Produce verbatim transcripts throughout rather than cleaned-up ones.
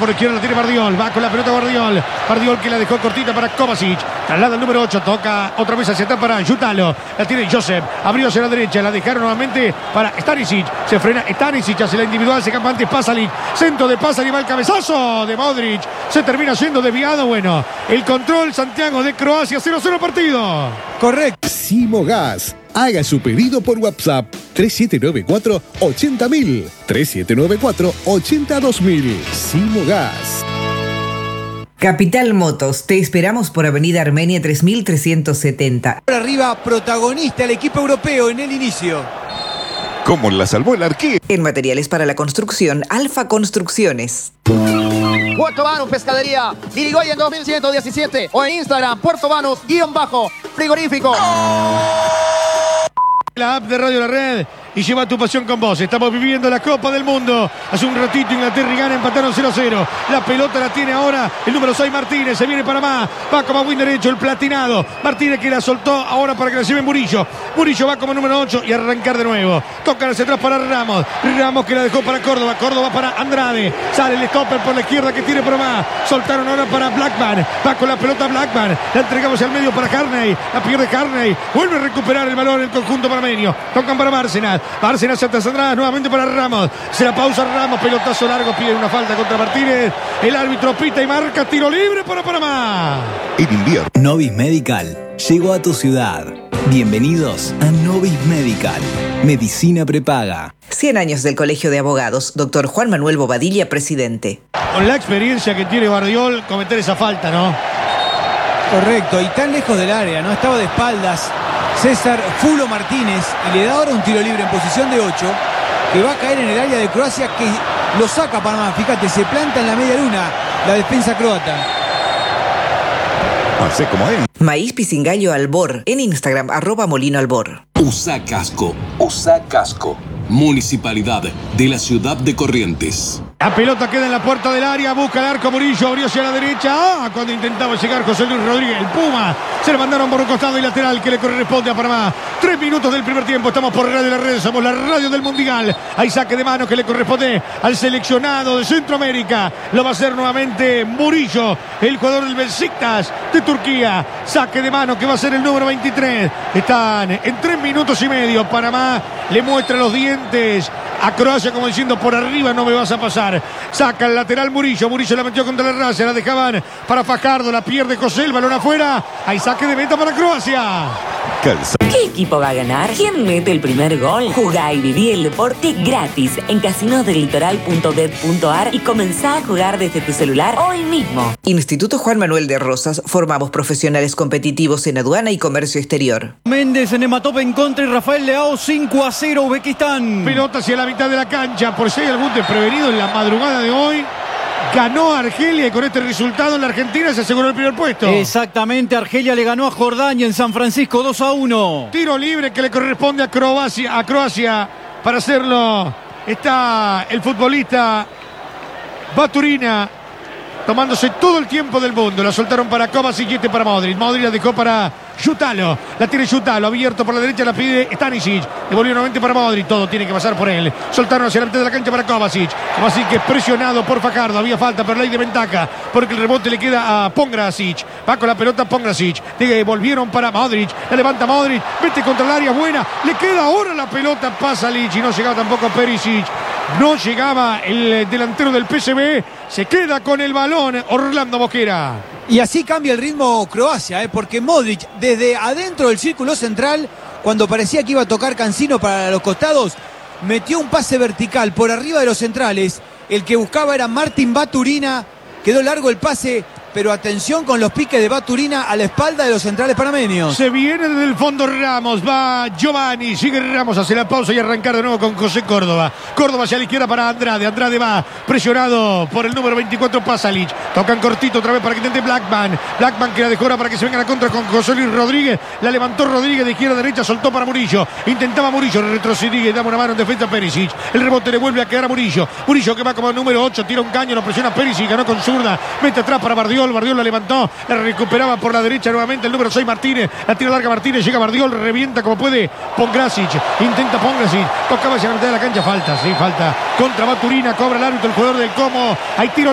por izquierda, la tiene Bardiol. Va con la pelota Bardiol. Bardiol que la dejó cortita para Kovacic. Traslada el número ocho. Toca otra vez hacia atrás para Jutalo. La tiene Josep. Abrió hacia la derecha. La dejaron nuevamente para Stanisic. Se frena Stanisic. Hace la individual. Se campa antes Pasalic. Centro de Pasalic. Va el cabezazo de Modric. Se termina siendo desviado. Bueno, el control Santiago de Croacia. cero cero partido. Correcto. Simogas. Haga su pedido por WhatsApp tres siete nueve cuatro ochenta mil. tres siete nueve cuatro ochenta dos mil. Simogas. Capital Motos, te esperamos por Avenida Armenia tres mil trescientos setenta. Por arriba, protagonista el equipo europeo en el inicio. ¿Cómo la salvó el arquero? En materiales para la construcción, Alfa Construcciones. Puerto Banus Pescadería, Irigoyen dos mil ciento diecisiete o en Instagram, Puerto Banus, guión bajo, frigorífico. La app de Radio La Red y lleva tu pasión con vos. Estamos viviendo la Copa del Mundo. Hace un ratito Inglaterra y Ghana empataron cero cero. La pelota la tiene ahora el número seis Martínez. Se viene para más. Va como win derecho el platinado. Martínez que la soltó ahora para que la lleve Murillo. Murillo va como número ocho y arrancar de nuevo. Tocan hacia atrás para Ramos. Ramos que la dejó para Córdoba. Córdoba para Andrade. Sale el stopper por la izquierda que tiene para más. Soltaron ahora para Blackman. Va con la pelota Blackman. La entregamos al medio para Carney. La pierde Carney. Vuelve a recuperar el balón el conjunto panameño. Tocan para Bárcenas. Bárcenas hacia atrás nuevamente para Ramos. Se la pausa Ramos. Pelotazo largo. Pide una falta contra Martínez. El árbitro pita y marca tiro libre para Panamá. En invierno. Novis Medical llegó a tu ciudad. Bienvenidos a Novis Medical. Medicina prepaga. cien años del Colegio de Abogados. Doctor Juan Manuel Bobadilla, presidente. Con la experiencia que tiene Bardiol, cometer esa falta, ¿no? Correcto, y tan lejos del área, ¿no? Estaba de espaldas César Fulo Martínez y le da ahora un tiro libre en posición de ocho que va a caer en el área de Croacia, que lo saca Panamá. Fíjate, se planta en la media luna la defensa croata. No sé cómo es. Maíz Pisingallo Albor. En Instagram, arroba Molino Albor. Usa casco. Usa casco. Municipalidad de la ciudad de Corrientes. La pelota queda en la puerta del área, busca el arco Murillo, abrió hacia la derecha. Ah, cuando intentaba llegar José Luis Rodríguez, el Puma, se le mandaron por un costado y lateral que le corresponde a Panamá. Tres minutos del primer tiempo, estamos por Radio La Red, somos la radio del Mundial. Hay saque de mano que le corresponde al seleccionado de Centroamérica. Lo va a hacer nuevamente Murillo, el jugador del Besiktas de Turquía. Saque de mano que va a ser el número veintitrés. Están en tres minutos y medio. Panamá le muestra los dientes a Croacia como diciendo, por arriba no me vas a pasar. Saca el lateral Murillo. Murillo la metió contra la raza. La dejaban para Fajardo. La pierde José. El balón afuera. Hay saque de meta para Croacia. Calza. ¿Qué equipo va a ganar? ¿Quién mete el primer gol? Jugá y viví el deporte gratis en casinos del litoral punto bet punto ar y comenzá a jugar desde tu celular hoy mismo. Instituto Juan Manuel de Rosas. Formamos profesionales competitivos en aduana y comercio exterior. Méndez en Nematop en contra y Rafael Leao cinco a cero Uzbekistán. Pelota hacia la mitad de la cancha. Por si hay algún desprevenido en la madrugada de hoy, ganó Argelia y con este resultado en la Argentina se aseguró el primer puesto. Exactamente, Argelia le ganó a Jordania en San Francisco dos a uno. Tiro libre que le corresponde a Croacia, a Croacia para hacerlo. Está el futbolista Baturina tomándose todo el tiempo del mundo. La soltaron para Kovacic y este para Modric. Modric la dejó para Jutalo. La tiene Jutalo. Abierto por la derecha la pide Stanisic. Devolvió nuevamente para Modric. Todo tiene que pasar por él. Soltaron hacia la mitad de la cancha para Kovacic. Kovacic que presionado por Fajardo. Había falta, pero ley de ventaja porque el rebote le queda a Pongracic. Va con la pelota Pongracic. Volvieron para Modric. La levanta Modric. Vete contra el área buena. Le queda ahora la pelota Pasalic y no llegaba tampoco Perisic. No llegaba el delantero del P S V. Se queda con el balón Orlando Mosquera. Y así cambia el ritmo Croacia, ¿eh? Porque Modric, desde adentro del círculo central, cuando parecía que iba a tocar Cancino para los costados, metió un pase vertical por arriba de los centrales. El que buscaba era Martín Baturina. Quedó largo el pase, pero atención con los piques de Baturina a la espalda de los centrales panameños. Se viene desde el fondo Ramos, va Giovanni, sigue Ramos, hace la pausa y arrancar de nuevo con José Córdoba. Córdoba hacia la izquierda para Andrade, Andrade va presionado por el número veinticuatro Pasalic. Tocan cortito otra vez para que intente Blackman. Blackman que la dejó ahora para que se venga a la contra con José Luis Rodríguez. La levantó Rodríguez de izquierda a derecha, soltó para Murillo. Intentaba Murillo, retrocedía y daba una mano en defensa a Perisic. El rebote le vuelve a quedar a Murillo. Murillo que va como número ocho, tira un caño, lo presiona Perisic, ganó con zurda. Mete atrás para Bardiol. Bardiol la levantó, la recuperaba por la derecha nuevamente el número seis Martínez, la tira larga Martínez, llega Bardiol, revienta como puede Pongracic, intenta Pongracic, tocaba hacia la mitad de la cancha, falta, sí, falta contra Baturina, cobra el árbitro, el jugador del Como, hay tiro libre que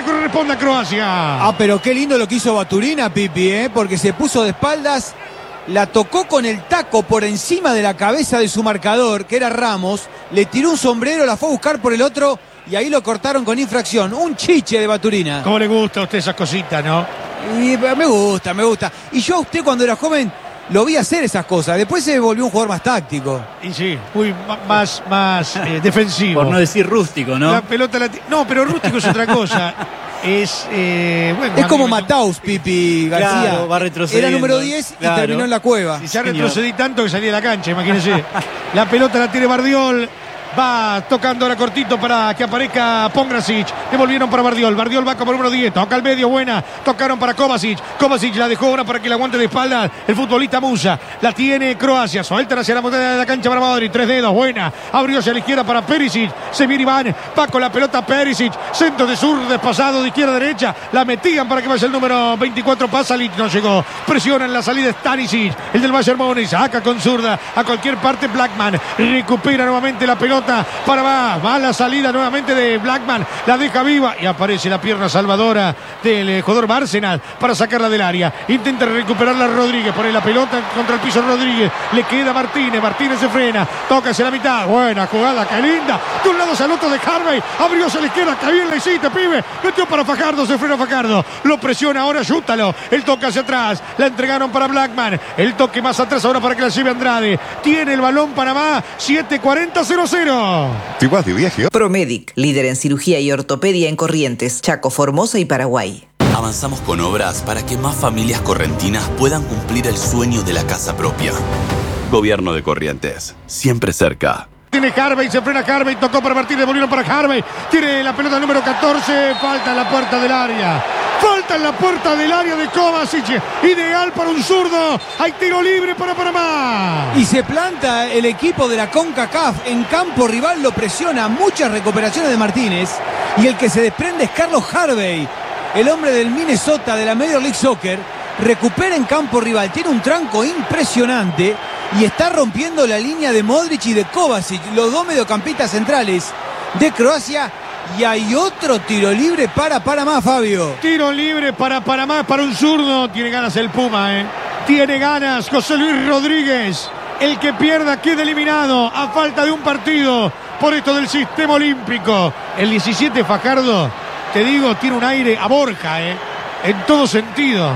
corresponde a Croacia. Ah, pero qué lindo lo que hizo Baturina, Pipi, ¿eh? Porque se puso de espaldas, la tocó con el taco por encima de la cabeza de su marcador, que era Ramos, le tiró un sombrero, la fue a buscar por el otro y ahí lo cortaron con infracción. Un chiche de Baturina. ¿Cómo le gusta a usted esas cositas, no? Y me gusta, me gusta. Y yo a usted cuando era joven lo vi hacer esas cosas. Después se volvió un jugador más táctico. Y sí, muy más, más eh, defensivo. Por no decir rústico, ¿no? La pelota la No, pero rústico es otra cosa. Es, eh, bueno, es como Mataus, Pipi García. Claro, va retrocediendo. Era número diez Claro. y terminó en la cueva. Y ya retrocedí tanto que salí de la cancha, imagínense. La pelota la tiene Bardiol. Va tocando ahora cortito para que aparezca Pongracic. Devolvieron para Bardiol. Bardiol va como número diez. Toca al medio, buena. Tocaron para Kovacic. Kovacic la dejó ahora para que la aguante de espalda el futbolista Musa. La tiene Croacia. Sueltan hacia la montaña de la cancha para Modric. Tres dedos, buena. Abrió hacia la izquierda para Perisic. Se viene Iván. Va con la pelota Perisic. Centro de sur, despasado de izquierda a derecha. La metían para que vaya el número veinticuatro. Pasalic no llegó. Presiona en la salida Stanisic. El del Bayern Múnich. Saca con zurda a cualquier parte Blackman. Recupera nuevamente la pelota. Para va, va la salida nuevamente de Blackman, la deja viva y aparece la pierna salvadora del jugador Bárcenas para sacarla del área. Intenta recuperarla Rodríguez, pone la pelota contra el piso Rodríguez, le queda Martínez, Martínez se frena, toca hacia la mitad, buena jugada, qué linda, de un lado hacia el otro de Harvey, abrió hacia la izquierda, qué bien la hiciste, pibe, metió para Fajardo, se frena Fajardo, lo presiona ahora, Yútalo, el toque hacia atrás, la entregaron para Blackman, el toque más atrás ahora para que la lleve Andrade, tiene el balón Panamá, siete cuarenta cero cero. ¿Te vas de viaje? Promedic, líder en cirugía y ortopedia en Corrientes, Chaco, Formosa y Paraguay. Avanzamos con obras para que más familias correntinas puedan cumplir el sueño de la casa propia. Gobierno de Corrientes, siempre cerca. Tiene Harvey, se frena Harvey, tocó para Martínez, volvieron para Harvey, tiene la pelota número catorce, falta en la puerta del área. Falta en la puerta del área de Kovacic, ideal para un zurdo, hay tiro libre para Panamá. Y se planta el equipo de la CONCACAF en campo rival, lo presiona, muchas recuperaciones de Martínez y el que se desprende es Carlos Harvey, el hombre del Minnesota de la Major League Soccer, recupera en campo rival, tiene un tranco impresionante y está rompiendo la línea de Modric y de Kovacic, los dos mediocampistas centrales de Croacia. Y hay otro tiro libre para Panamá, Fabio. Tiro libre para Panamá, para un zurdo. Tiene ganas el Puma, ¿eh? Tiene ganas José Luis Rodríguez. El que pierda queda eliminado a falta de un partido por esto del sistema olímpico. El diecisiete Fajardo, te digo, tiene un aire a Borja, ¿eh? En todo sentido.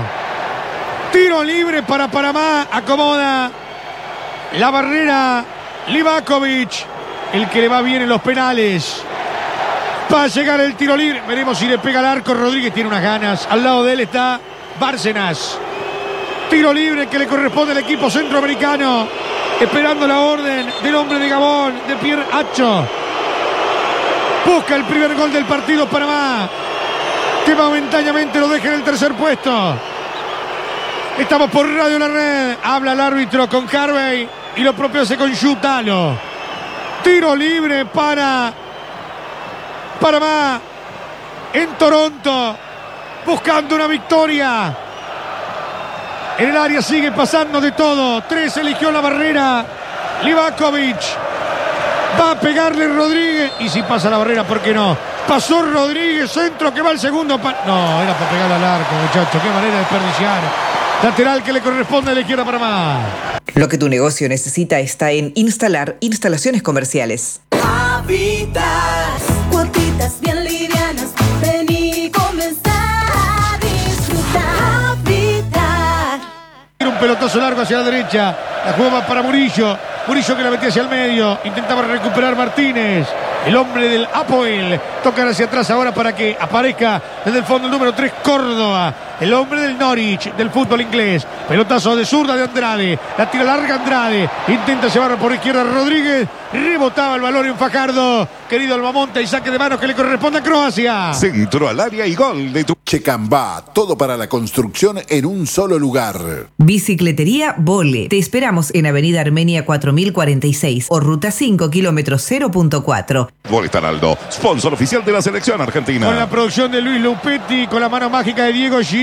Tiro libre para Panamá. Acomoda la barrera Livakovic, el que le va bien en los penales. Va a llegar el tiro libre. Veremos si le pega al arco. Rodríguez tiene unas ganas. Al lado de él está Bárcenas. Tiro libre que le corresponde al equipo centroamericano. Esperando la orden del hombre de Gabón, de Pierre Hacho. Busca el primer gol del partido Panamá, que momentáneamente lo deja en el tercer puesto. Estamos por Radio La Red. Habla el árbitro con Harvey y lo propio hace con Yutalo. Tiro libre para Panamá en Toronto, buscando una victoria. En el área sigue pasando de todo. Tres eligió la barrera Livakovic. Va a pegarle Rodríguez. Y si pasa la barrera, ¿por qué no? Pasó Rodríguez, centro que va al segundo. Pa no, era para pegarle al arco, muchachos. Qué manera de desperdiciar. Lateral que le corresponde a la izquierda para más. Lo que tu negocio necesita está en Instalar Instalaciones Comerciales. Habitas, cuotitas bien livianas, ven y comenzar a disfrutar. Habitat. Un pelotazo largo hacia la derecha, la jugaba para Murillo, Murillo que la metía hacia el medio, intentaba recuperar Martínez, el hombre del Apoel, tocan hacia atrás ahora para que aparezca desde el fondo el número tres Córdoba, el hombre del Norwich, del fútbol inglés. Pelotazo de zurda de Andrade, la tira larga Andrade, intenta llevarlo por izquierda Rodríguez, rebotaba el balón en Fajardo, querido Albamonte, y saque de manos que le corresponde a Croacia. Centro al área y gol de tu Checambá, todo para la construcción en un solo lugar. Bicicletería Vole. Te esperamos en Avenida Armenia cuatro mil cuarenta y seis o Ruta cinco, kilómetro cero punto cuatro. Volestaraldo, sponsor oficial de la selección argentina. Con la producción de Luis Lupetti, con la mano mágica de Diego Giro.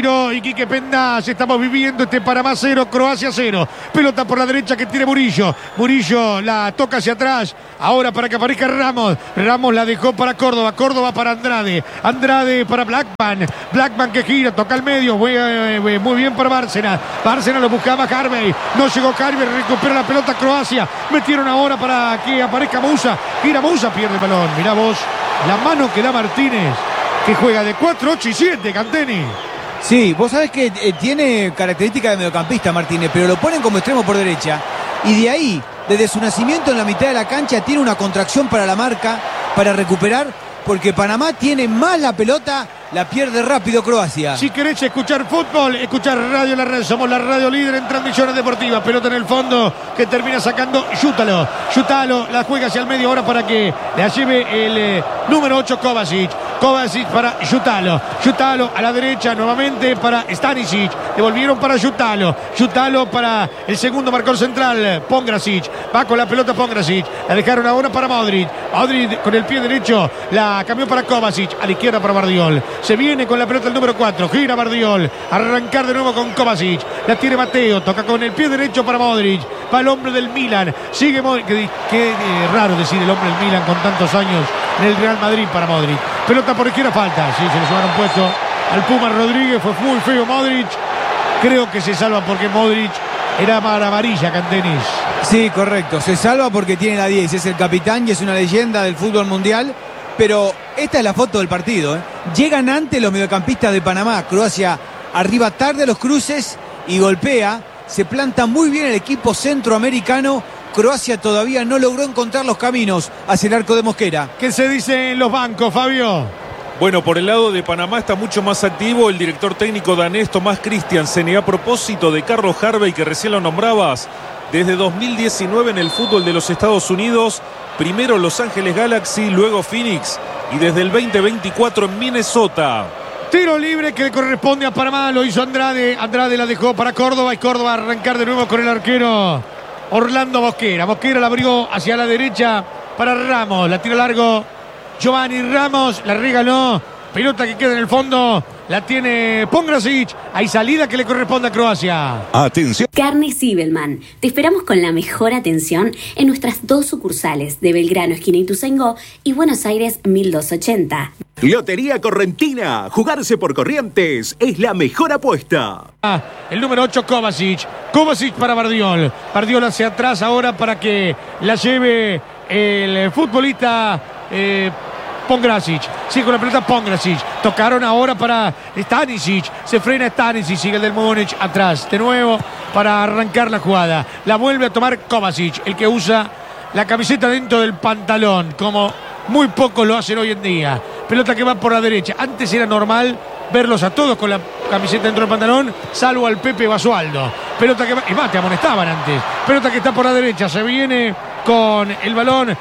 tiró Iquique Pendas. Estamos viviendo este Panamá cero, Croacia cero. Pelota por la derecha que tiene Murillo. Murillo la toca hacia atrás. Ahora para que aparezca Ramos. Ramos la dejó para Córdoba. Córdoba para Andrade. Andrade para Blackman. Blackman que gira, toca al medio. Muy, muy, muy bien para Bárcena. Bárcena lo buscaba Harvey. No llegó Harvey. Recupera la pelota Croacia. Metieron ahora para que aparezca Moussa. Gira Moussa, pierde el balón. Mirá vos la mano que da Martínez, que juega de cuatro, ocho y siete, Canteni. Sí, vos sabés que eh, tiene característica de mediocampista Martínez, pero lo ponen como extremo por derecha. Y de ahí, desde su nacimiento en la mitad de la cancha, tiene una contracción para la marca, para recuperar, porque Panamá tiene más la pelota, la pierde rápido Croacia. Si querés escuchar fútbol, escuchar Radio La Red. Somos la radio líder en transmisiones deportivas. Pelota en el fondo que termina sacando Yutalo. Yutalo la juega hacia el medio ahora para que la lleve el eh, número ocho Kovacic. Kovacic para Yutalo. Yutalo a la derecha nuevamente para Stanisic. Devolvieron para Yutalo. Yutalo para el segundo marcador central, Pongracic. Va con la pelota Pongracic. La dejaron ahora para Modric. Modric con el pie derecho la cambió para Kovacic. A la izquierda para Bardiol. Se viene con la pelota el número cuatro. Gira Bardiol. Arrancar de nuevo con Kovacic. La tiene Mateo. Toca con el pie derecho para Modric. Va el hombre del Milan. Sigue Modric. Qué, qué eh, raro decir el hombre del Milan con tantos años en el Real Madrid para Modric. Pelota por izquierda, falta. Sí, se le llevaron puesto al Puma Rodríguez. Fue muy feo Modric. Creo que se salva porque Modric era para amarilla, Cantenis. Sí, correcto. Se salva porque tiene la diez. Es el capitán y es una leyenda del fútbol mundial. Pero esta es la foto del partido, ¿eh? Llegan antes los mediocampistas de Panamá. Croacia arriba tarde a los cruces y golpea. Se planta muy bien el equipo centroamericano. Croacia todavía no logró encontrar los caminos hacia el arco de Mosquera. ¿Qué se dice en los bancos, Fabio? Bueno, por el lado de Panamá está mucho más activo el director técnico danés Tomás Christiansen. Y a propósito de Carlos Harvey, que recién lo nombrabas, desde dos mil diecinueve en el fútbol de los Estados Unidos, primero Los Ángeles Galaxy, luego Phoenix, y desde el veinte veinticuatro en Minnesota. Tiro libre que le corresponde a Panamá, lo hizo Andrade. Andrade la dejó para Córdoba y Córdoba a arrancar de nuevo con el arquero Orlando Mosquera. Mosquera la abrió hacia la derecha para Ramos. La tira largo Giovanni Ramos. La regaló. Pelota que queda en el fondo. La tiene Pongracic. Hay salida que le corresponde a Croacia. Atención. Carnes Zibelman. Te esperamos con la mejor atención en nuestras dos sucursales de Belgrano, esquina Ituzaingó, y Buenos Aires mil doscientos ochenta. Lotería Correntina. Jugarse por Corrientes es la mejor apuesta. Ah, el número ocho, Kovacic. Kovacic para Bardiol. Bardiol hacia atrás ahora para que la lleve el futbolista eh, Pongracic. Sigue con la pelota Pongracic. Tocaron ahora para Stanisic. Se frena Stanisic. Sigue el del Múnich atrás. De nuevo para arrancar la jugada. La vuelve a tomar Kovacic, el que usa la camiseta dentro del pantalón, como muy pocos lo hacen hoy en día. Pelota que va por la derecha. Antes era normal verlos a todos con la camiseta dentro del pantalón, salvo al Pepe Basualdo. Pelota que va, y más, te amonestaban antes. Pelota que está por la derecha. Se viene con el balón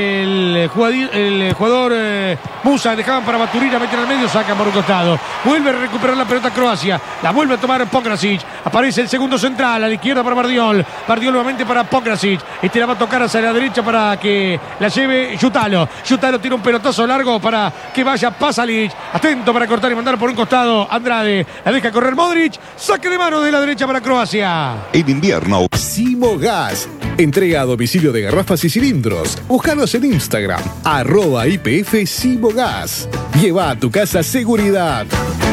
el jugador, el jugador eh, Musa. Dejaban para Baturina, meten al medio, sacan por un costado. Vuelve a recuperar la pelota Croacia. La vuelve a tomar Pongracic. Aparece el segundo central a la izquierda para Bardiol. Bardiol nuevamente para Pongracic. Este la va a tocar hacia la derecha para que la lleve Yutalo. Yutalo tira un pelotazo largo para que vaya Pasalic. Atento para cortar y mandar por un costado Andrade. La deja correr Modric. Saque de mano de la derecha para Croacia. En invierno, Simo Gas. Entrega a domicilio de garrafas y cilindros. Búscanos en Instagram, arroba I P F Simo Gas. Lleva a tu casa seguridad.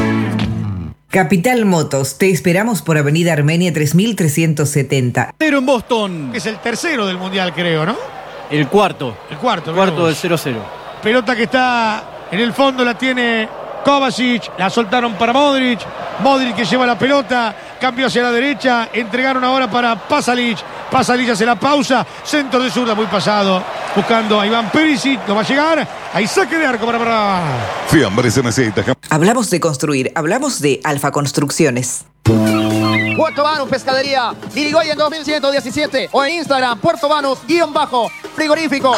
Capital Motos, te esperamos por Avenida Armenia tres mil trescientos setenta. Cero en Boston. Es el tercero del Mundial, creo, ¿no? El cuarto. El cuarto. El cuarto del cero cero. Pelota que está en el fondo, la tiene Kovacic. La soltaron para Modric. Modric que lleva la pelota. Cambio hacia la derecha. Entregaron ahora para Pasalic. Pasalic hace la pausa. Centro de zurda muy pasado. Buscando a Iván Perisic. No va a llegar. Hay saque de arco para para. Fiambres en aceite. Hablamos de construir. Hablamos de Alfa Construcciones. Puerto Banus Pescadería. Irigoyen dos mil ciento diecisiete. O en Instagram, Puerto Banus, guión bajo, frigorífico.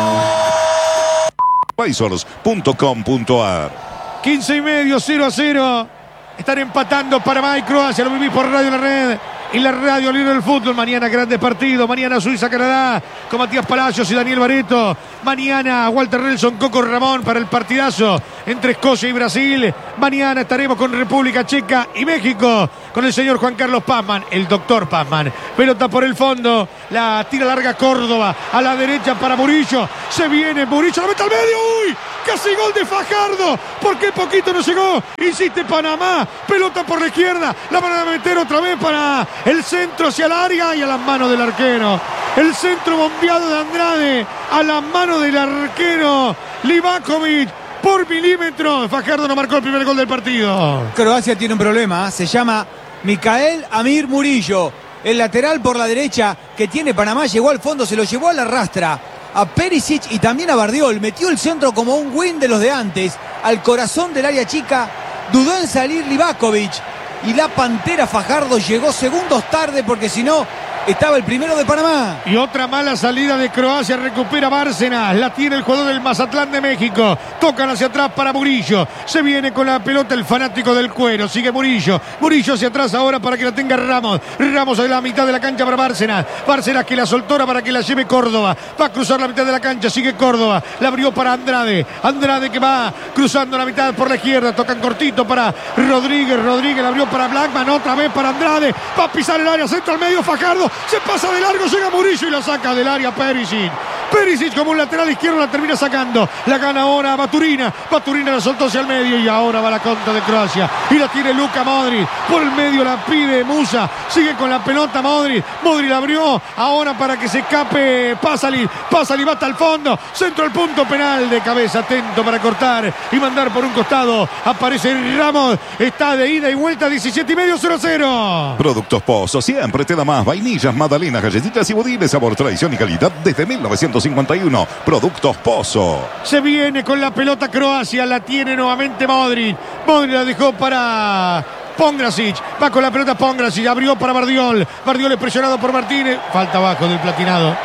Paisors punto com punto a r. quince y medio, cero a cero. Están empatando Panamá y Croacia. Lo vivís por Radio La Red y la radio líder del fútbol. Mañana grandes partidos. Mañana Suiza-Canadá con Matías Palacios y Daniel Bareto. Mañana Walter Nelson, Coco Ramón para el partidazo. entre Escocia y Brasil. Mañana estaremos con República Checa y México con el señor Juan Carlos Pazman, el doctor Pazman. Pelota por el fondo, la tira larga Córdoba, a la derecha para Murillo. Se viene Murillo, la mete al medio. ¡Uy! Casi gol de Fajardo. ¿Por qué poquito no llegó? Insiste Panamá. Pelota por la izquierda. La van a meter otra vez para el centro hacia el área y a las manos del arquero. El centro bombeado de Andrade a las manos del arquero Livakovic. Por milímetros, Fajardo no marcó el primer gol del partido. Croacia tiene un problema, ¿eh? Se llama Micael Amir Murillo. El lateral por la derecha que tiene Panamá llegó al fondo, se lo llevó a la rastra a Perisic y también a Bardiol. Metió el centro como un win de los de antes, al corazón del área chica. Dudó en salir Livakovic y la Pantera Fajardo llegó segundos tarde porque si no estaba el primero de Panamá. Y otra mala salida de Croacia, recupera Bárcenas, la tiene el jugador del Mazatlán de México, tocan hacia atrás para Murillo, se viene con la pelota el fanático del cuero, sigue Murillo, Murillo hacia atrás ahora para que la tenga Ramos, Ramos a la mitad de la cancha para Bárcenas, Bárcenas que la soltó ahora para que la lleve Córdoba, va a cruzar la mitad de la cancha, sigue Córdoba, la abrió para Andrade, Andrade que va cruzando la mitad por la izquierda, tocan cortito para Rodríguez, Rodríguez la abrió para Blackman, otra vez para Andrade, va a pisar el área, centro al medio, Fajardo, se pasa de largo, llega Murillo y la saca del área Perisic. Perisic como un lateral izquierdo la termina sacando. La gana ahora Baturina. Baturina la soltó hacia el medio y ahora va la contra de Croacia. Y la tiene Luka Modric. Por el medio la pide Musa. Sigue con la pelota Modric. Modric la abrió. Ahora para que se escape Pasalic. Pasalic va hasta el fondo. Centro al punto penal de cabeza. Atento para cortar y mandar por un costado. Aparece Ramos. Está de ida y vuelta. diecisiete y medio, cero a cero. Productos Pozo siempre te da más. Vainillas, magdalenas, galletitas y budines. Sabor, tradición y calidad desde mil novecientos cincuenta y uno. Productos Pozo. Se viene con la pelota Croacia. La tiene nuevamente Modric. Modric la dejó para Pongracic. Va con la pelota Pongracic. Abrió para Bardiol. Bardiol es presionado por Martínez. Falta abajo del platinado.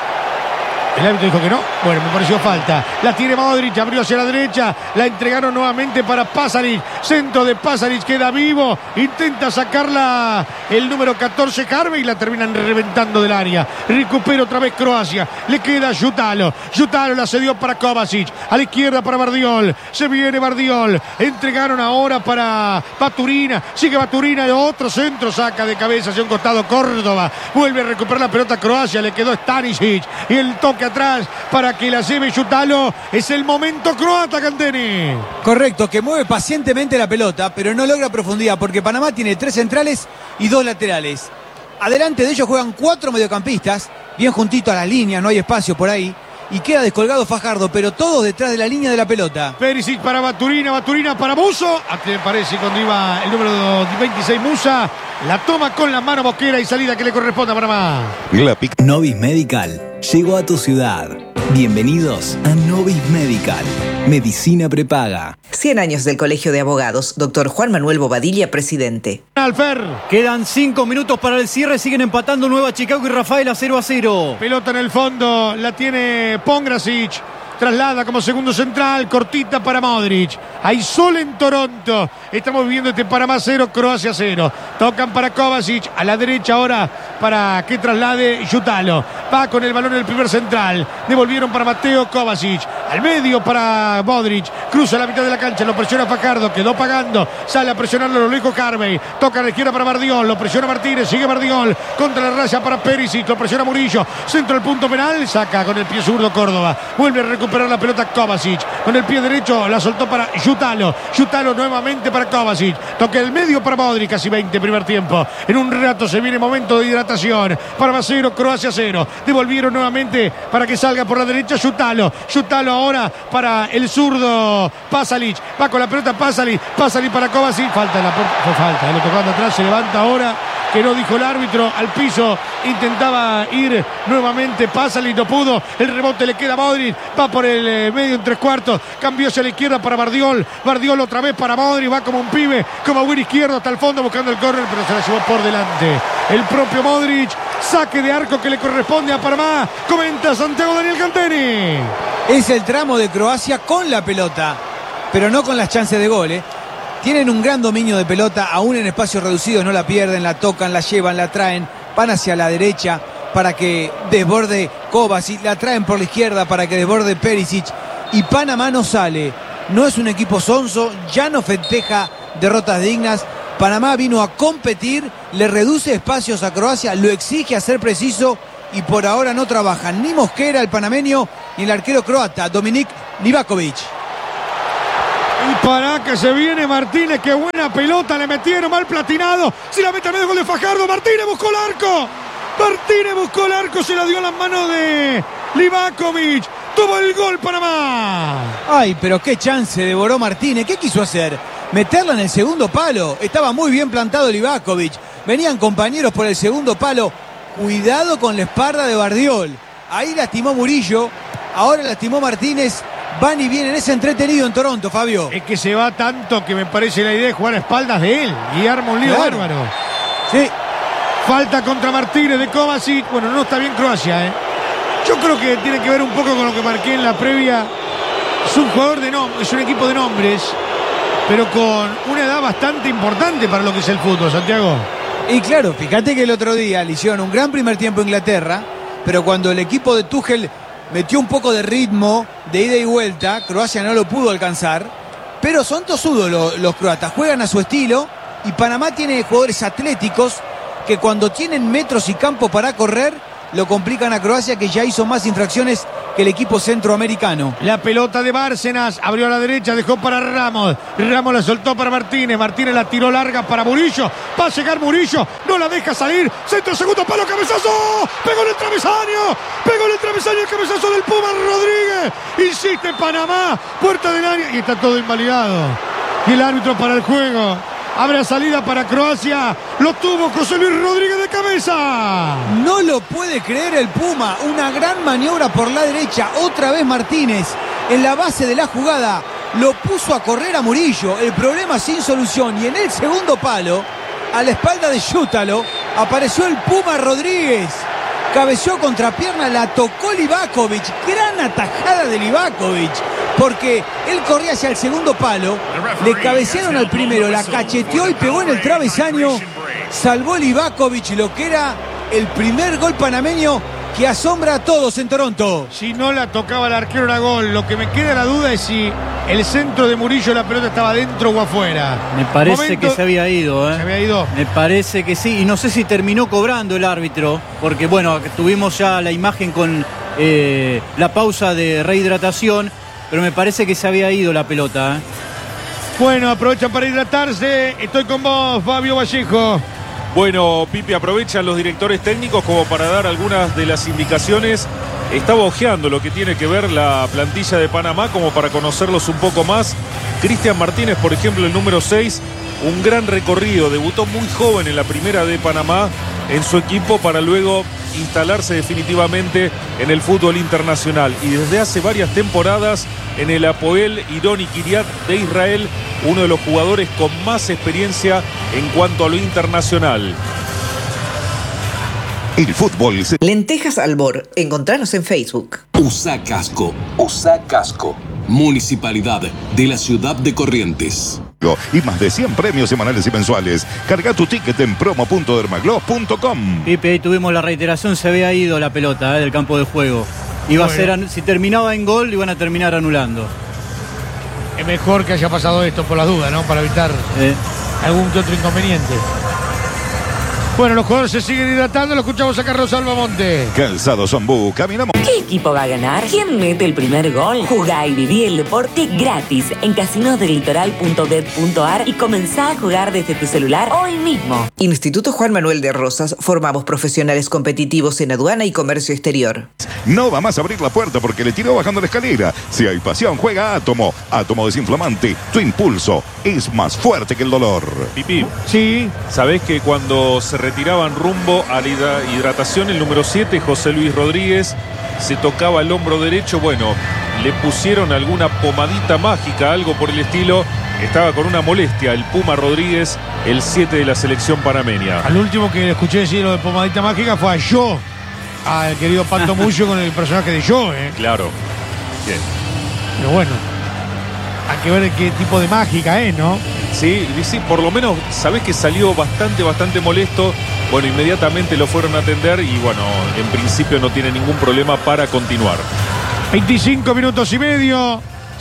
El árbitro dijo que no. Bueno, me pareció falta. La tiene Modric, abrió hacia la derecha. La entregaron nuevamente para Pasalic. Centro de Pasalic, queda vivo. Intenta sacarla el número catorce Harvey y la terminan reventando del área. Recupera otra vez Croacia. Le queda Jutalo. Jutalo la cedió para Kovacic. A la izquierda para Bardiol. Se viene Bardiol. Entregaron ahora para Baturina. Sigue Baturina. Otro centro saca de cabeza hacia un costado Córdoba. Vuelve a recuperar la pelota Croacia. Le quedó Stanisic. Y el toque atrás para que la lleve Jutalo. Es el momento croata, Canteni. Correcto, que mueve pacientemente la pelota, pero no logra profundidad porque Panamá tiene tres centrales y dos laterales. Adelante de ellos juegan cuatro mediocampistas, bien juntito a la línea, no hay espacio por ahí. Y queda descolgado Fajardo, pero todos detrás de la línea de la pelota. Perisic para Baturina, Baturina para Muso. ¿A qué le parece cuando iba el número veintiséis Musa? La toma con la mano Mosquera y salida que le corresponde a Panamá. Novis Medical llegó a tu ciudad. Bienvenidos a Novis Medical. Medicina prepaga. cien años del Colegio de Abogados. Doctor Juan Manuel Bobadilla, presidente. Alfer. Quedan cinco minutos para el cierre. Siguen empatando Nueva Chicago y Rafael a cero a cero. Pelota en el fondo. La tiene Pongracic. Traslada como segundo central, cortita para Modric. Hay sol en Toronto. Estamos viviendo este Panamá cero, Croacia cero. Tocan para Kovacic. A la derecha ahora para que traslade Jutalo. Va con el balón el primer central. Devolvieron para Mateo Kovacic. Al medio para Modric. Cruza la mitad de la cancha. Lo presiona Fajardo. Quedó pagando. Sale a presionarlo. Lo lejos Harvey. Toca a la izquierda para Bardiol. Lo presiona Martínez. Sigue Bardiol. Contra la raya para Perisic. Lo presiona Murillo. Centro del punto penal. Saca con el pie zurdo Córdoba. Vuelve a recuperar la pelota Kovacic. Con el pie derecho la soltó para Jutalo. Jutalo nuevamente para Kovacic. Toque el medio para Modric. Casi veinte primer tiempo. En un rato se viene momento de hidratación. Panamá cero, Croacia cero. Devolvieron nuevamente para que salga por la derecha Jutalo. Jutalo ahora para el zurdo Pasalic. Va con la pelota Pasalic. Pasalic para Kovacic. Falta en la puerta. Fue falta. Lo tocando atrás. Se levanta ahora. Que no dijo el árbitro. Al piso. Intentaba ir nuevamente Pasalic. No pudo. El rebote le queda a Modric. Va por el eh, medio en tres cuartos. Cambió hacia la izquierda para Bardiol. Bardiol otra vez para Modric. Va como un pibe. Como buen izquierdo hasta el fondo buscando el córner. Pero se la llevó por delante. El propio Modric. Saque de arco que le corresponde a Panamá. Comenta Santiago Daniel Canteni. Es el tramo de Croacia con la pelota, pero no con las chances de gol, ¿eh? Tienen un gran dominio de pelota, aún en espacios reducidos no la pierden, la tocan, la llevan, la traen, van hacia la derecha para que desborde Kovacic, la traen por la izquierda para que desborde Perisic y Panamá no sale. no es un equipo sonso, ya no festeja derrotas dignas. Panamá vino a competir, le reduce espacios a Croacia, lo exige a ser preciso y por ahora no trabajan ni Mosquera, el panameño, ni el arquero croata, Dominik Livakovic. Y para que se viene Martínez, qué buena pelota le metieron, mal platinado. Si la mete a medio gol de Fajardo, Martínez buscó el arco. Martínez buscó el arco, se la dio a las manos de Livakovic. Tuvo el gol Panamá. Ay, pero qué chance devoró Martínez. ¿Qué quiso hacer? Meterla en el segundo palo. Estaba muy bien plantado Livakovic. Venían compañeros por el segundo palo. Cuidado con la espalda de Bardiol. Ahí lastimó Murillo. Ahora lastimó Martínez. Van y vienen, es entretenido en Toronto, Fabio. Es que se va tanto que me parece la idea de jugar a espaldas de él y arma un lío Claro. bárbaro. Sí. Falta contra Martínez de Kovacic. Bueno, no está bien Croacia, ¿eh? Yo creo que tiene que ver un poco con lo que marqué en la previa. Es un jugador de nombres, es un equipo de nombres, pero con una edad bastante importante para lo que es el fútbol, Santiago. Y claro, fíjate que el otro día le hicieron un gran primer tiempo a Inglaterra, pero cuando el equipo de Tuchel metió un poco de ritmo, de ida y vuelta, Croacia no lo pudo alcanzar. Pero son tosudos los, los croatas, juegan a su estilo y Panamá tiene jugadores atléticos que cuando tienen metros y campo para correr, lo complican a Croacia, que ya hizo más infracciones que el equipo centroamericano. La pelota de Bárcenas, abrió a la derecha, dejó para Ramos. Ramos la soltó para Martínez. Martínez la tiró larga para Murillo. Va a llegar Murillo, no la deja salir. Centro, segundo palo, cabezazo. Pegó en el travesaño. Pegó en el travesaño el cabezazo del Puma Rodríguez. Insiste Panamá, puerta del área y está todo invalidado. Y el árbitro para el juego. Abre salida para Croacia. Lo tuvo José Luis Rodríguez de cabeza. No lo puede creer el Puma. Una gran maniobra por la derecha. Otra vez Martínez en la base de la jugada. Lo puso a correr a Murillo. El problema sin solución. Y en el segundo palo, a la espalda de Yútalo, apareció el Puma Rodríguez. Cabeceó contra pierna, la tocó Livakovic. Gran atajada de Livakovic. Porque él corría hacia el segundo palo, le cabecearon al primero, la cacheteó y pegó en el travesaño. Salvó Livakovic lo que era el primer gol panameño que asombra a todos en Toronto. Si no la tocaba el arquero era gol. Lo que me queda la duda es si el centro de Murillo, la pelota estaba dentro o afuera. Me parece Momento... que se había ido, ¿eh? Se había ido. Me parece que sí. Y no sé si terminó cobrando el árbitro, porque bueno, tuvimos ya la imagen con eh, la pausa de rehidratación, pero me parece que se había ido la pelota, ¿eh? Bueno, aprovechan para hidratarse. Estoy con vos, Fabio Vallejo. Bueno, Pipi, aprovechan los directores técnicos como para dar algunas de las indicaciones. Estaba ojeando lo que tiene que ver la plantilla de Panamá como para conocerlos un poco más. Cristian Martínez, por ejemplo, el número seis, un gran recorrido. Debutó muy joven en la primera de Panamá en su equipo para luego instalarse definitivamente en el fútbol internacional. Y desde hace varias temporadas en el Hapoel Ironi Kiryat de Israel, uno de los jugadores con más experiencia en cuanto a lo internacional. El fútbol se... Lentejas Albor. Encontranos en Facebook. Usa casco. Usa casco. Municipalidad de la Ciudad de Corrientes. Y más de cien premios semanales y mensuales. Carga tu ticket en promo punto dermagloss punto com. Pipe, ahí tuvimos la reiteración, se había ido la pelota, ¿eh?, del campo de juego. Iba bueno. a ser, si terminaba en gol, iban a terminar anulando. Es mejor que haya pasado esto por las dudas, ¿no? Para evitar eh. algún que otro inconveniente. Bueno, los jugadores se siguen hidratando. Lo escuchamos a Carlos Albamonte. Calzado Zambú, caminamos. ¿Qué equipo va a ganar? ¿Quién mete el primer gol? Jugá y viví el deporte gratis en casinos del litoral punto bet punto ar y comenzá a jugar desde tu celular hoy mismo. Instituto Juan Manuel de Rosas. Formamos profesionales competitivos en aduana y comercio exterior. No va más a abrir la puerta porque le tiró bajando la escalera. Si hay pasión, juega Átomo. Átomo desinflamante. Tu impulso es más fuerte que el dolor. Pipi, sí. ¿Sabés que cuando se retiraban rumbo a la hidratación, el número siete, José Luis Rodríguez, se tocaba el hombro derecho? Bueno, le pusieron alguna pomadita mágica, algo por el estilo. Estaba con una molestia el Puma Rodríguez, el siete de la selección panameña. Al último que escuché decir lo de pomadita mágica fue a Yo, al querido Pato Mullo con el personaje de Yo, ¿eh? Claro. Bien. Pero bueno, hay que ver qué tipo de mágica es, ¿no? Sí, sí, por lo menos sabés que salió bastante, bastante molesto. Bueno, inmediatamente lo fueron a atender y bueno, en principio no tiene ningún problema para continuar. veinticinco minutos y medio.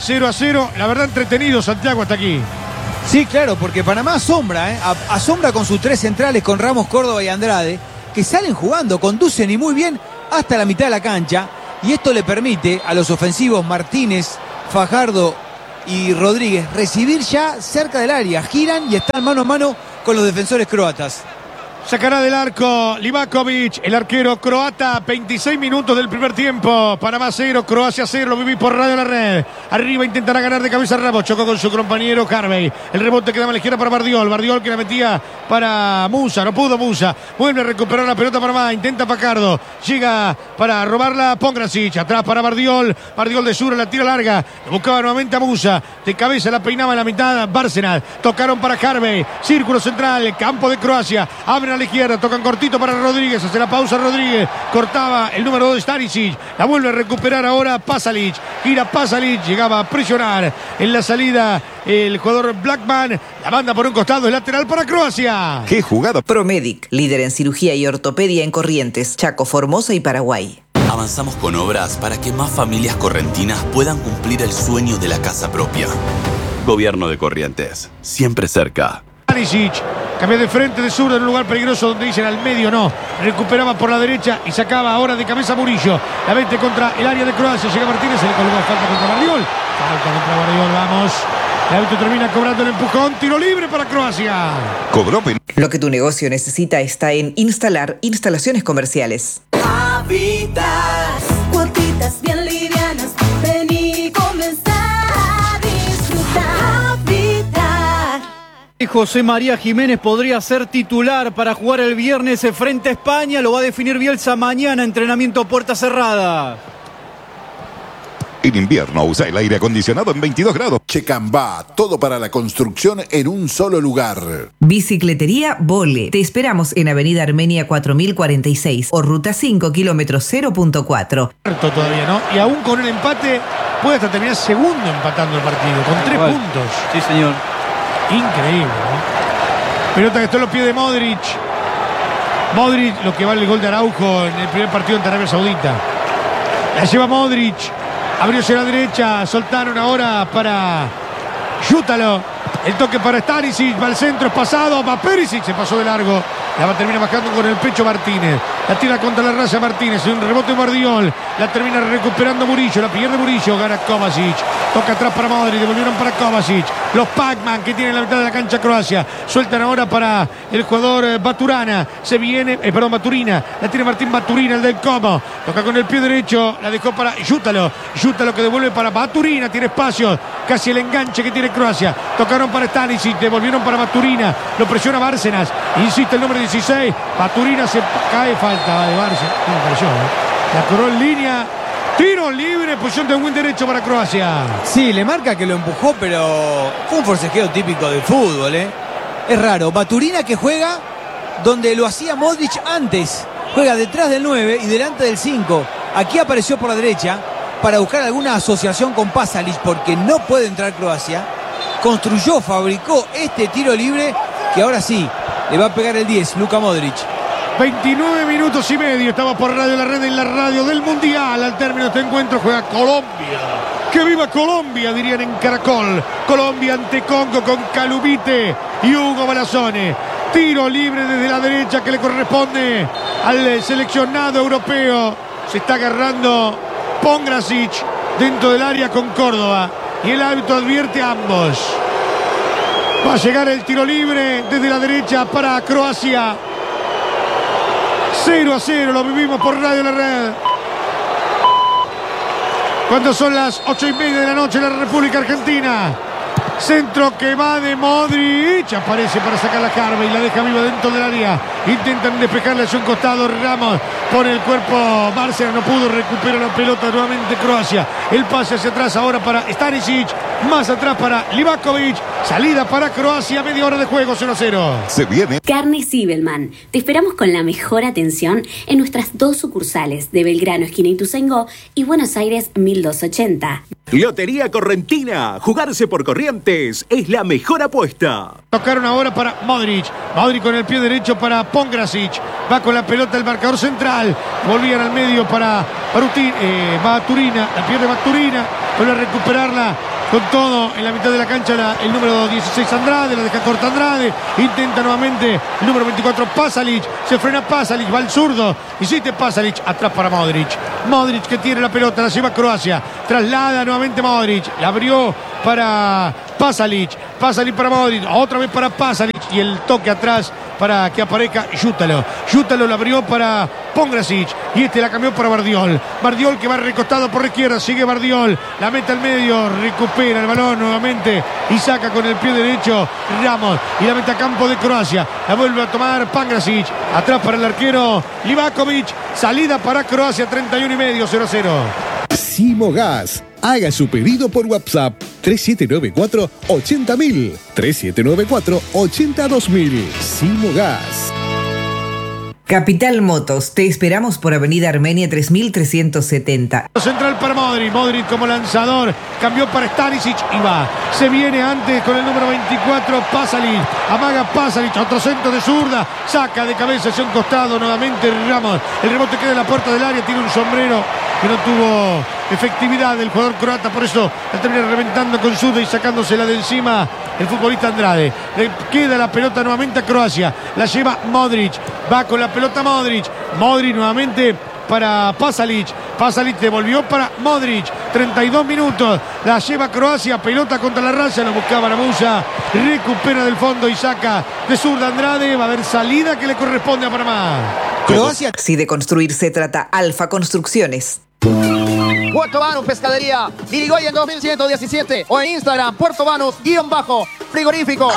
cero a cero. La verdad, entretenido Santiago hasta aquí. Sí, claro, porque Panamá asombra, ¿eh? Asombra con sus tres centrales, con Ramos, Córdoba y Andrade, que salen jugando, conducen y muy bien hasta la mitad de la cancha. Y esto le permite a los ofensivos Martínez, Fajardo y Rodríguez recibir ya cerca del área. Giran y están mano a mano con los defensores croatas. Sacará del arco Livakovic, el arquero croata. veintiséis minutos del primer tiempo. Panamá cero, Croacia cero. Lo viví por Radio La Red. Arriba intentará ganar de cabeza Ramos. Chocó con su compañero Harvey. El rebote quedaba a la izquierda para Bardiol. Bardiol que la metía para Musa. No pudo Musa. Vuelve a recuperar la pelota Panamá. Intenta Fajardo. Llega para robarla Pongracic. Atrás para Bardiol. Bardiol de sur, la tira larga. Buscaba nuevamente a Musa. De cabeza la peinaba en la mitad Bárcenas. Tocaron para Harvey. Círculo central. Campo de Croacia. Abre a la izquierda, tocan cortito para Rodríguez, hace la pausa Rodríguez, cortaba el número dos de Stanisic, la vuelve a recuperar ahora Pasalic, gira Pasalic, llegaba a presionar en la salida el jugador Blackman, la banda por un costado, el lateral para Croacia. ¡Qué jugada! Promedic, líder en cirugía y ortopedia en Corrientes, Chaco, Formosa y Paraguay. Avanzamos con obras para que más familias correntinas puedan cumplir el sueño de la casa propia. Gobierno de Corrientes, siempre cerca. Stanisic cambia de frente, de sur, en un lugar peligroso donde dicen al medio no. Recuperaba por la derecha y sacaba ahora de cabeza Murillo. La mete contra el área de Croacia. Llega Martínez, se le colgó falta contra Bardiol. Falta contra Bardiol, vamos. El árbitro termina cobrando el empujón. Tiro libre para Croacia. Cobró. Lo que tu negocio necesita está en Instalar Instalaciones Comerciales. Habitas, cuotitas bien livianas. Vení, comenzar a disfrutar. José María Jiménez podría ser titular para jugar el viernes frente a España. Lo va a definir Bielsa mañana, entrenamiento a puerta cerrada. En invierno usa el aire acondicionado en veintidós grados. Checambá, todo para la construcción en un solo lugar. Bicicletería Vole. Te esperamos en Avenida Armenia cuatro mil cuarenta y seis o Ruta cinco, kilómetros cero punto cuatro. Todavía, ¿no? Y aún con el empate puede hasta terminar segundo empatando el partido, con tres Igual. puntos. Sí, señor. Increíble, ¿no? Pelota que está en los pies de Modric. Modric, lo que vale el gol de Araujo en el primer partido ante Arabia Saudita. La lleva Modric. Abrió hacia la derecha. Soltaron ahora para Yútalo. El toque para Stanisic. Va al centro, es pasado. Va Perisic. Se pasó de largo. La va a terminar bajando con el pecho Martínez. La tira contra la raya Martínez. Un rebote Bardiol. La termina recuperando Murillo. La pierde Murillo. Gana Kovacic. Toca atrás para Modric. Devolvieron para Kovacic. Los Pac-Man que tienen la mitad de la cancha Croacia. Sueltan ahora para el jugador Baturana. Se viene, eh, perdón, Baturina. La tiene Martín Baturina, el del Como. Toca con el pie derecho. La dejó para Yútalo. Yútalo que devuelve para Baturina. Tiene espacio. Casi el enganche que tiene Croacia. Tocaron para Stanisic. Devolvieron para Baturina. Lo presiona Bárcenas. Insiste el número dieciséis. Baturina se cae. Falta de Bárcenas. ¿Qué me pareció, eh? La corrió en línea. Tiro libre, posición de buen derecho para Croacia. Sí, le marca que lo empujó, pero fue un forcejeo típico del fútbol, ¿eh? Es raro. Baturina que juega donde lo hacía Modric antes. Juega detrás del nueve y delante del cinco. Aquí apareció por la derecha para buscar alguna asociación con Pasalic porque no puede entrar Croacia. Construyó, fabricó este tiro libre que ahora sí le va a pegar el diez, Luka Modric. veintinueve minutos y medio. Estaba por Radio La Red en la radio del Mundial. Al término de este encuentro juega Colombia. ¡Que viva Colombia! Dirían en Caracol. Colombia ante Congo con Calubite y Hugo Balazone. Tiro libre desde la derecha que le corresponde al seleccionado europeo. Se está agarrando Pongracic dentro del área con Córdoba. Y el árbitro advierte a ambos. Va a llegar el tiro libre desde la derecha para Croacia. cero a cero, lo vivimos por Radio La Red. Cuando son las ocho y media de la noche en la República Argentina. Centro que va de Modric. Aparece para sacar la Harvey y la deja viva dentro del área. Intentan despejarle hacia un costado. Ramos pone el cuerpo. Bárcenas no pudo. Recupera la pelota nuevamente Croacia. El pase hacia atrás ahora para Stanisic. Más atrás para Livakovic. Salida para Croacia. Media hora de juego. cero a cero. Se viene. Carne Sibelman. Te esperamos con la mejor atención en nuestras dos sucursales de Belgrano, esquina Ituzaingó y Buenos Aires mil doscientos ochenta. Lotería Correntina. Jugarse por Corrientes es la mejor apuesta. Tocaron ahora para Modric. Modric con el pie derecho para Pongracic. Va con la pelota el marcador central. Volvían al medio para Baruti, eh, Baturina. La pierde Baturina. Vuelve a recuperarla con todo en la mitad de la cancha la, el número dieciséis Andrade, la deja corta Andrade, intenta nuevamente el número veinticuatro Pasalic, se frena Pasalic, va al zurdo, insiste Pasalic, atrás para Modric, Modric que tiene la pelota, la lleva Croacia, traslada nuevamente Modric, la abrió para Pasalic, Pasalic para Modric, otra vez para Pasalic y el toque atrás para que aparezca Yútalo. Yútalo la abrió para Pongracic y este la cambió para Bardiol. Bardiol que va recostado por la izquierda, sigue Bardiol, la mete al medio, recupera el balón nuevamente y saca con el pie derecho Ramos y la mete a campo de Croacia. La vuelve a tomar Pongracic, atrás para el arquero Livakovic, salida para Croacia, treinta y uno y medio, cero a cero. Simogas. Haga su pedido por WhatsApp tres siete nueve cuatro ochenta mil, tres siete nueve cuatro ochenta dos mil. Simogas. Capital Motos, te esperamos por Avenida Armenia tres mil trescientos setenta. Central para Modric, Modric como lanzador, cambió para Stanisic y va. Se viene antes con el número veinticuatro Pasalic, amaga Pasalic, otro centro de zurda, saca de cabeza hacia un costado nuevamente Ramos. El rebote queda en la puerta del área, tiene un sombrero que no tuvo efectividad del jugador croata, por eso la termina reventando con zurda y sacándosela de encima el futbolista Andrade. Le queda la pelota nuevamente a Croacia, la lleva Modric, va con la pelota Modric, Modric nuevamente para Pasalic, Pasalic devolvió para Modric, treinta y dos minutos, la lleva Croacia, pelota contra la raya, lo buscaba Ramusa, recupera del fondo y saca de zurda Andrade, va a haber salida que le corresponde a Panamá. Croacia. Si de construir se trata, Alfa Construcciones. Puerto Banús Pescadería, Irigoyen dos mil ciento diecisiete o en Instagram, Puerto Banús, guión bajo, frigorífico.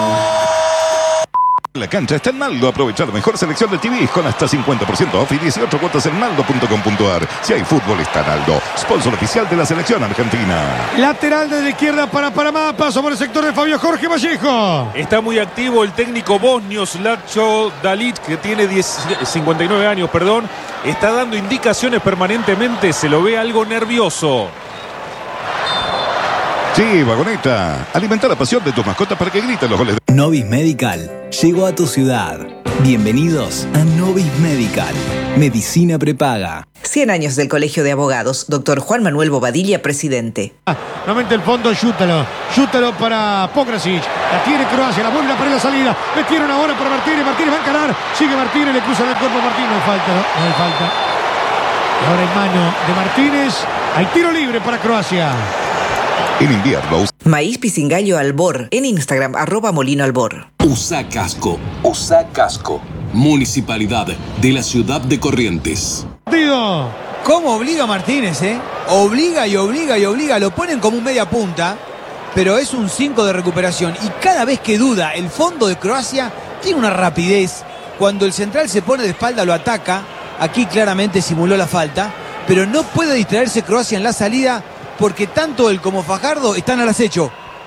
La cancha está en Naldo. Aprovechar la mejor selección de T Vs con hasta cincuenta por ciento off y dieciocho cuotas en naldo punto com punto a r. Si hay fútbol, está Naldo, sponsor oficial de la selección argentina. Lateral de la izquierda para Panamá, paso por el sector de Fabio Jorge Vallejo. Está muy activo el técnico bosnio Slavko Dalic, que tiene cincuenta y nueve años, perdón. Está dando indicaciones permanentemente, se lo ve algo nervioso. Sí, Vagoneta. Alimenta la pasión de tus mascotas para que griten los goles. De... Novis Medical llegó a tu ciudad. Bienvenidos a Novis Medical. Medicina prepaga. cien años del Colegio de Abogados. Doctor Juan Manuel Bobadilla, presidente. Ah, nuevamente el fondo, Yútalo. Yútalo para Pongracic. La tiene Croacia, la vuelve a poner la salida. Metieron ahora para Martínez. Martínez va a encarar. Sigue Martínez, le cruza el cuerpo a Martínez. No hay falta, ¿no? No hay falta. Ahora en mano de Martínez. Hay tiro libre para Croacia. En invierno. Maíz Pisingallo Albor. En Instagram, arroba Molino Albor. Usa casco. Usa casco. Municipalidad de la ciudad de Corrientes. Partido. ¿Cómo obliga a Martínez, eh? Obliga y obliga y obliga. Lo ponen como un media punta, pero es un cinco de recuperación. Y cada vez que duda, el fondo de Croacia tiene una rapidez. Cuando el central se pone de espalda, lo ataca. Aquí claramente simuló la falta, pero no puede distraerse Croacia en la salida, porque tanto él como Fajardo están al acecho.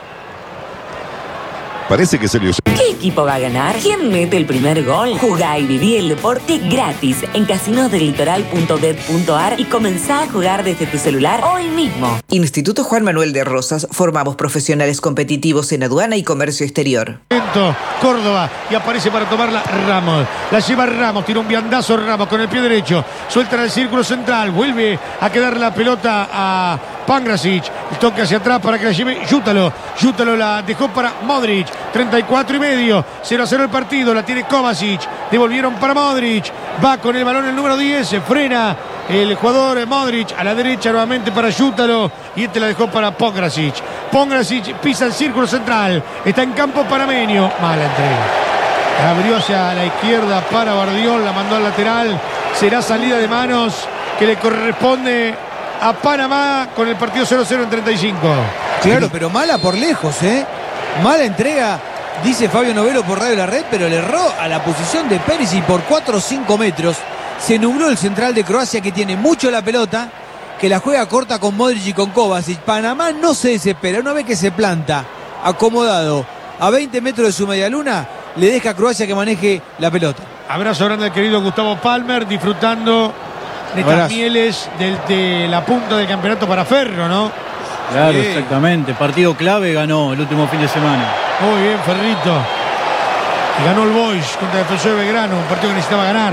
Parece que se le... ¿Qué equipo va a ganar? ¿Quién mete el primer gol? Jugá y viví el deporte gratis en casinos del litoral punto bet punto a r y comenzá a jugar desde tu celular hoy mismo. Instituto Juan Manuel de Rosas. Formamos profesionales competitivos en aduana y comercio exterior. Córdoba y aparece para tomarla Ramos. La lleva Ramos, tira un viandazo Ramos con el pie derecho. Suelta en el círculo central. Vuelve a quedar la pelota a Pongracic. Toca hacia atrás para que la lleve Yútalo. Yútalo la dejó para Modric. treinta y cuatro y medio. cero a cero el partido. La tiene Kovacic. Devolvieron para Modric. Va con el balón el número diez. Se frena el jugador Modric. A la derecha nuevamente para Yútalo. Y este la dejó para Pongracic. Pongracic pisa el círculo central. Está en campo panameño. Mala entrega. Abrió hacia la izquierda para Bardiol. La mandó al lateral. Será salida de manos que le corresponde a Panamá con el partido cero a cero en treinta y cinco. Claro, pero mala por lejos, ¿eh? Mala entrega, dice Fabio Novelo por Radio La Red, pero le erró a la posición de Perisic por cuatro o cinco metros. Se nubló el central de Croacia, que tiene mucho la pelota, que la juega corta con Modric y con Kovacic. Panamá no se desespera. Una vez que se planta acomodado a veinte metros de su medialuna, le deja a Croacia que maneje la pelota. Abrazo grande al querido Gustavo Palmer, disfrutando de estas mieles de, de la punta del campeonato para Ferro, ¿no? Claro, Sí. exactamente. Partido clave ganó el último fin de semana. Muy bien, Ferrito. Ganó el Boys contra el Defensor de Belgrano, un partido que necesitaba ganar.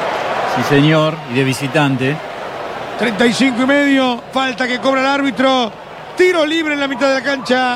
Sí, señor, y de visitante. treinta y cinco y medio, falta que cobra el árbitro. Tiro libre en la mitad de la cancha.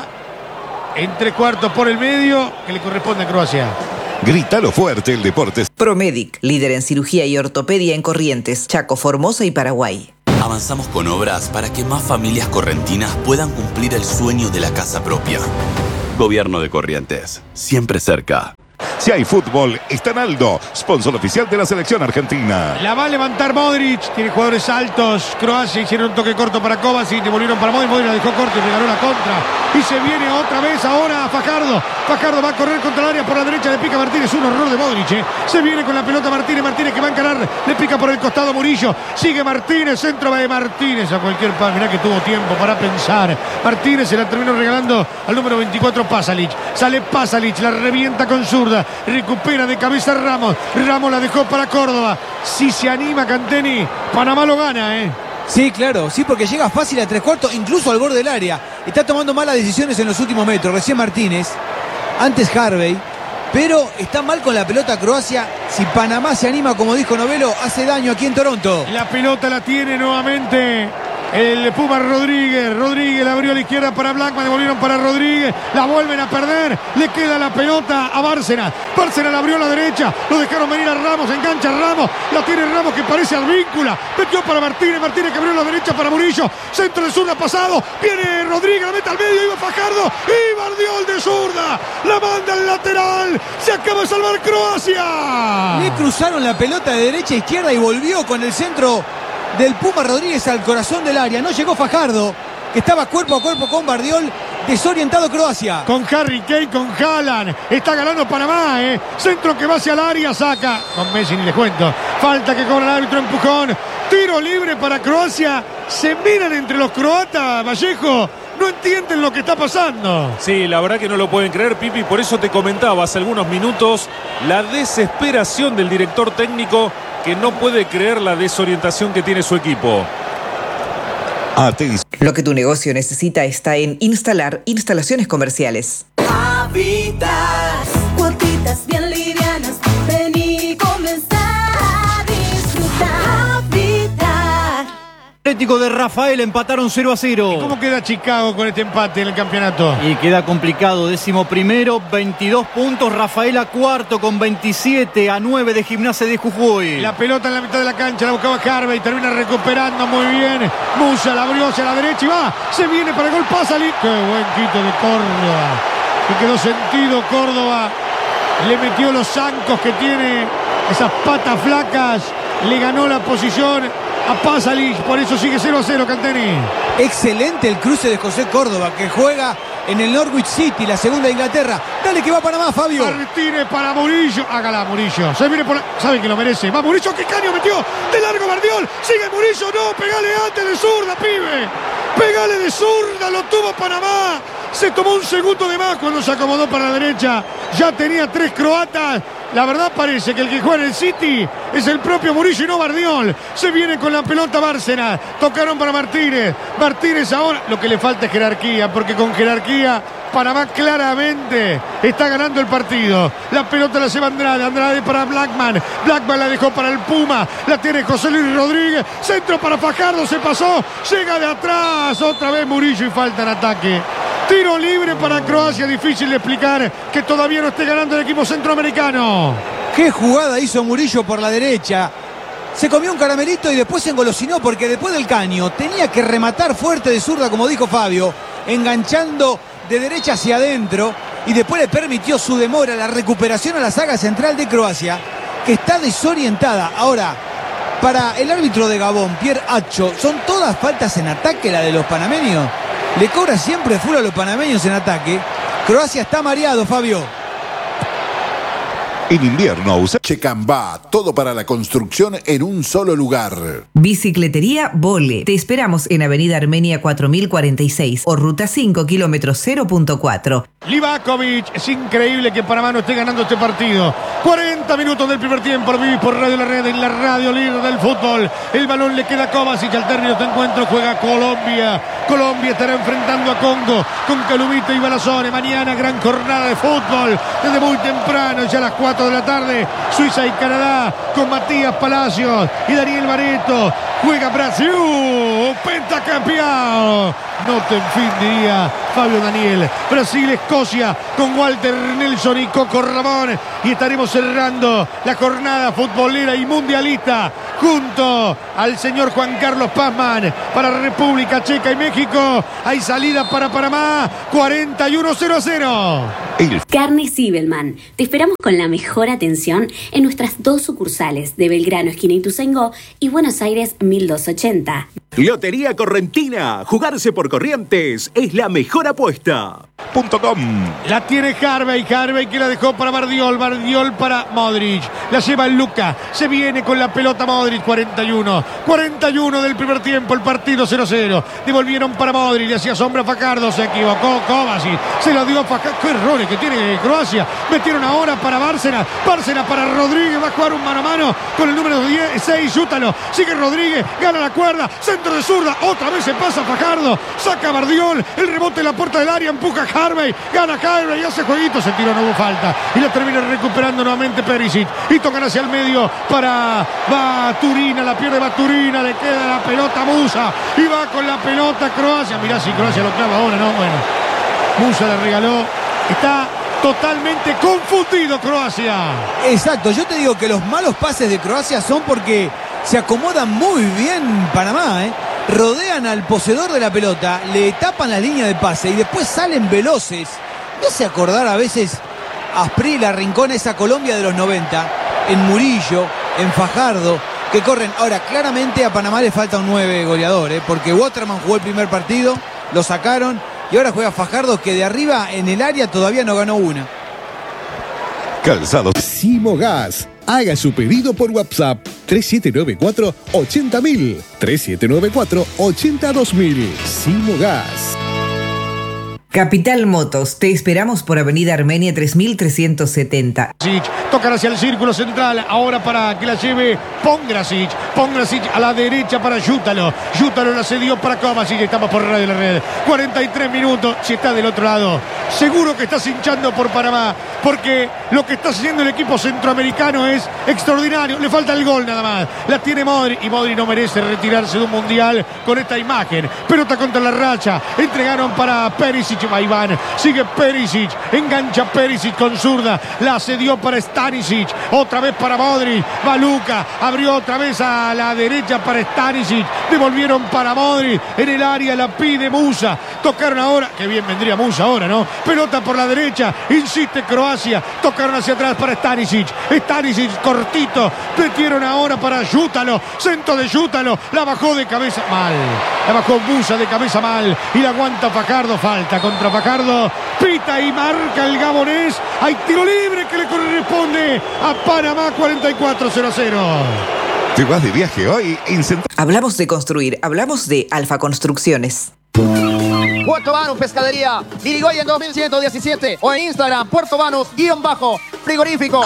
En tres cuartos por el medio, que le corresponde a Croacia. Grítalo fuerte, el deporte. Promedic, líder en cirugía y ortopedia en Corrientes, Chaco, Formosa y Paraguay. Avanzamos con obras para que más familias correntinas puedan cumplir el sueño de la casa propia. Gobierno de Corrientes, siempre cerca. Si hay fútbol, está Naldo, sponsor oficial de la selección argentina. La va a levantar Modric, tiene jugadores altos. Croacia hicieron un toque corto para Kovacic, devolvieron para Modric, Modric la dejó corta y regaló la contra. Y se viene otra vez ahora Fajardo. Fajardo va a correr contra el área por la derecha, le pica Martínez, un horror de Modric. ¿eh? Se viene con la pelota Martínez, Martínez que va a encarar, le pica por el costado Murillo. Sigue Martínez, centro de Martínez a cualquier par. Mirá que tuvo tiempo para pensar. Martínez se la terminó regalando al número veinticuatro Pasalic. Sale Pasalic, la revienta con zurda. Recupera de cabeza Ramos. Ramos la dejó para Córdoba. Si se anima Canteni, Panamá lo gana, ¿eh? Sí, claro, sí, porque llega fácil a tres cuartos, incluso al borde del área. Está tomando malas decisiones en los últimos metros. Recién Martínez, antes Harvey. Pero está mal con la pelota Croacia. Si Panamá se anima, como dijo Novelo, hace daño aquí en Toronto. La pelota la tiene nuevamente el Puma Rodríguez. Rodríguez la abrió a la izquierda para Blackman, devolvieron para Rodríguez, la vuelven a perder, le queda la pelota a Bárcena. Bárcena la abrió a la derecha, lo dejaron venir a Ramos, engancha Ramos, la tiene Ramos que parece Advíncula, metió para Martínez, Martínez que abrió a la derecha para Murillo, centro de zurda pasado, viene Rodríguez, la mete al medio, iba Fajardo, y Bardiol de zurda, la manda al lateral, se acaba de salvar Croacia. Le cruzaron la pelota de derecha a izquierda y volvió con el centro del Puma Rodríguez al corazón del área. No llegó Fajardo, que estaba cuerpo a cuerpo con Bardiol. Desorientado Croacia. Con Harry Kane, con Haaland. Está ganando Panamá, ¿eh? Centro que va hacia el área, saca. Con Messi ni les cuento. Falta que cobra el árbitro, empujón. Tiro libre para Croacia. Se miran entre los croatas, Vallejo. No entienden lo que está pasando. Sí, la verdad que no lo pueden creer, Pipi. Por eso te comentaba hace algunos minutos la desesperación del director técnico, que no puede creer la desorientación que tiene su equipo. Atención. Lo que tu negocio necesita está en Instalar Instalaciones Comerciales. Habitas, cuotitas bien livianas, ven y comenzar a disfrutar. Habitar. Atlético de Rafael empataron cero a cero. ¿Y cómo queda Chicago con este empate en el campeonato? Y queda complicado, décimo primero, veintidós puntos, Rafael a cuarto con veintisiete a nueve de Gimnasia de Jujuy. La pelota en la mitad de la cancha, la buscaba Harvey, termina recuperando muy bien. Musa la abrió hacia la derecha y va, se viene para el gol, Pasalic. Qué buen quito de Córdoba, que quedó sentido Córdoba. Le metió los zancos que tiene, esas patas flacas, le ganó la posición a Pasalic, por eso sigue cero a cero Canteni. Excelente el cruce de José Córdoba, que juega en el Norwich City, la segunda de Inglaterra. Dale que va Panamá, Fabio. Martínez para Murillo. Hágala, Murillo. Se viene por la... Sabe que lo merece. Va Murillo, que caño metió. De largo Bardiol. Sigue Murillo. No, pegale antes de zurda, pibe. Pegale de zurda. Lo tuvo Panamá. Se tomó un segundo de más cuando se acomodó para la derecha. Ya tenía tres croatas. La verdad parece que el que juega en el City es el propio Murillo y no Bardiol. Se viene con la pelota Bárcena. Tocaron para Martínez. Martínez ahora. Lo que le falta es jerarquía, porque con jerarquía Panamá claramente está ganando el partido. La pelota la lleva Andrade. Andrade para Blackman. Blackman la dejó para el Puma. La tiene José Luis Rodríguez. Centro para Fajardo. Se pasó. Llega de atrás. Otra vez Murillo y falta en ataque. Tiro libre para Croacia. Difícil de explicar que todavía no esté ganando el equipo centroamericano. Qué jugada hizo Murillo por la derecha. Se comió un caramelito y después se engolosinó, porque después del caño tenía que rematar fuerte de zurda, como dijo Fabio, enganchando de derecha hacia adentro, y después le permitió su demora, la recuperación a la saga central de Croacia, que está desorientada. Ahora, para el árbitro de Gabón, Pierre Hacho, ¿son todas faltas en ataque la de los panameños? Le cobra siempre full a los panameños en ataque. Croacia está mareado, Fabio. En invierno usa Checambá, todo para la construcción en un solo lugar. Bicicletería Vole. Te esperamos en Avenida Armenia cuatro mil cuarenta y seis o Ruta cinco, kilómetro cero punto cuatro. Livakovic, es increíble que Panamá no esté ganando este partido. cuarenta minutos del primer tiempo, lo vivís por Radio La Red, en la radio líder del fútbol. El balón le queda a Kovacic, al término de este encuentro juega Colombia. Colombia estará enfrentando a Congo con Calumita y Balazone. Mañana gran jornada de fútbol, desde muy temprano, ya a las cuatro de la tarde. Suiza y Canadá con Matías Palacios y Daniel Barreto. Juega Brasil, pentacampeón. Noten fin, diría Fabio Daniel. Brasil, Escocia con Walter Nelson y Coco Ramón. Y estaremos cerrando la jornada futbolera y mundialista junto al señor Juan Carlos Pazman para República Checa y México. Hay salida para Panamá, cuarenta y uno cero a cero. Carne Zibelman. Te esperamos con la mejor atención en nuestras dos sucursales de Belgrano, esquina Ituzaingó, y Buenos Aires mil doscientos ochenta. Lotería Correntina. Jugarse por Corrientes es la mejor apuesta. Punto com. La tiene Harvey, Harvey que la dejó para Bardiol, Bardiol para Modric. La lleva Luca, se viene con la pelota Modric, cuarenta y uno. cuarenta y uno del primer tiempo, el partido cero cero. Devolvieron para Modric, le hacía sombra a Fajardo, se equivocó Kovacic, se lo dio a Fajardo. Qué errores que tiene Croacia. Metieron ahora para Bárcena, Bárcena para Rodríguez, va a jugar un mano a mano con el número seis, Yútalo. Sigue Rodríguez, gana la cuerda, centro de zurda, otra vez se pasa Fajardo, saca Bardiol, el rebote en la puerta del área, empuja a Harvey, gana Harvey, hace jueguito, se tiró, no hubo falta. Y la termina recuperando nuevamente Perisic. Y tocan hacia el medio para Baturina, la pierde Baturina, le queda la pelota a Musa. Y va con la pelota Croacia. Mirá si Croacia lo clava ahora, ¿no? Bueno, Musa le regaló. Está totalmente confundido Croacia. Exacto, yo te digo que los malos pases de Croacia son porque se acomodan muy bien Panamá, ¿eh? Rodean al poseedor de la pelota, le tapan la línea de pase y después salen veloces. Me hace acordar a veces a Asprilla, Rincón, esa Colombia de los noventa, en Murillo, en Fajardo, que corren. Ahora, claramente a Panamá le falta un nueve goleador, ¿eh? Porque Waterman jugó el primer partido, lo sacaron y ahora juega Fajardo, que de arriba en el área todavía no ganó una. Calzado Simogas. Haga su pedido por WhatsApp tres siete nueve cuatro, ochenta mil, tres siete nueve cuatro, ochenta dos mil. Simogas. Capital Motos, te esperamos por Avenida Armenia tres mil trescientos setenta. Tocan hacia el círculo central, ahora para que la lleve Pongrasic. Pongrasic a la derecha para Yútalo. Yútalo la cedió para Kovacic, estamos por Radio La Red. cuarenta y tres minutos, si está del otro lado. Seguro que estás hinchando por Panamá, porque lo que está haciendo el equipo centroamericano es extraordinario. Le falta el gol nada más. La tiene Modric y Modric no merece retirarse de un mundial con esta imagen. Pelota contra la racha. Entregaron para Perisic. Va Iván, sigue Perisic, engancha Perisic con zurda, la cedió para Stanisic, otra vez para Modric, va Luka, abrió otra vez a la derecha para Stanisic, devolvieron para Modric, en el área la pide Musa, tocaron ahora, que bien vendría Musa ahora, ¿no? Pelota por la derecha, insiste Croacia, tocaron hacia atrás para Stanisic, Stanisic cortito, metieron ahora para Yútalo, centro de Yútalo, la bajó de cabeza mal, la bajó Musa de cabeza mal y la aguanta Fajardo, falta con contra Fajardo, pita y marca el gabonés. Hay tiro libre que le corresponde a Panamá, cuarenta y cuatro cero cero. ¿Te vas de viaje hoy? Incent- Hablamos de construir, hablamos de Alfa Construcciones. Puerto Banús Pescadería, Irigoyen dos mil ciento diecisiete o en Instagram, Puerto Banús, guión bajo, frigorífico.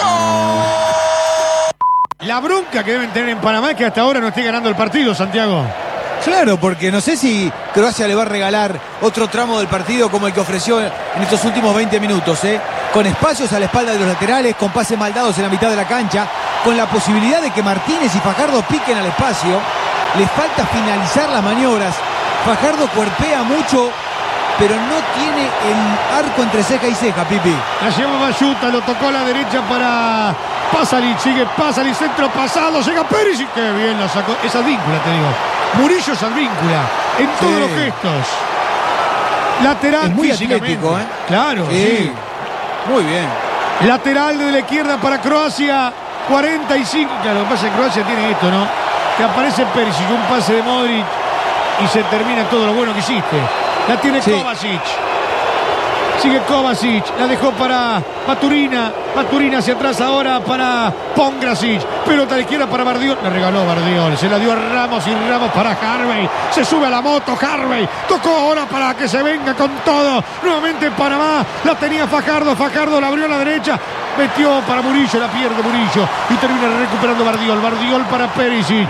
La bronca que deben tener en Panamá es que hasta ahora no esté ganando el partido, Santiago. Claro, porque no sé si Croacia le va a regalar otro tramo del partido como el que ofreció en estos últimos veinte minutos, ¿eh? Con espacios a la espalda de los laterales, con pases mal dados en la mitad de la cancha, con la posibilidad de que Martínez y Fajardo piquen al espacio. Les falta finalizar las maniobras. Fajardo cuerpea mucho, pero no tiene el arco entre ceja y ceja, Pipi. La lleva Bayuta, lo tocó a la derecha para Pasalic, sigue Pasalic, centro pasado, llega Perisic, que bien la sacó. Es Advíncula, te digo. Murillo es Advíncula, en sí. Todos los gestos. Lateral, es muy atlético, ¿eh? Claro, sí. sí. Muy bien. Lateral de la izquierda para Croacia, cuarenta y cinco. Claro, lo que pasa es que Croacia tiene esto, ¿no? Que aparece Perisic, un pase de Modric y se termina todo lo bueno que hiciste. La tiene sí. Kovacic. Sigue Kovacic, la dejó para Baturina. Baturina hacia atrás ahora para Pongracic. Pelota de izquierda para Bardiol. Le regaló Bardiol. Se la dio a Ramos y Ramos para Harvey. Se sube a la moto Harvey. Tocó ahora para que se venga con todo. Nuevamente Panamá. La tenía Fajardo. Fajardo la abrió a la derecha. Metió para Murillo. La pierde Murillo. Y termina recuperando Bardiol. Bardiol para Perisic.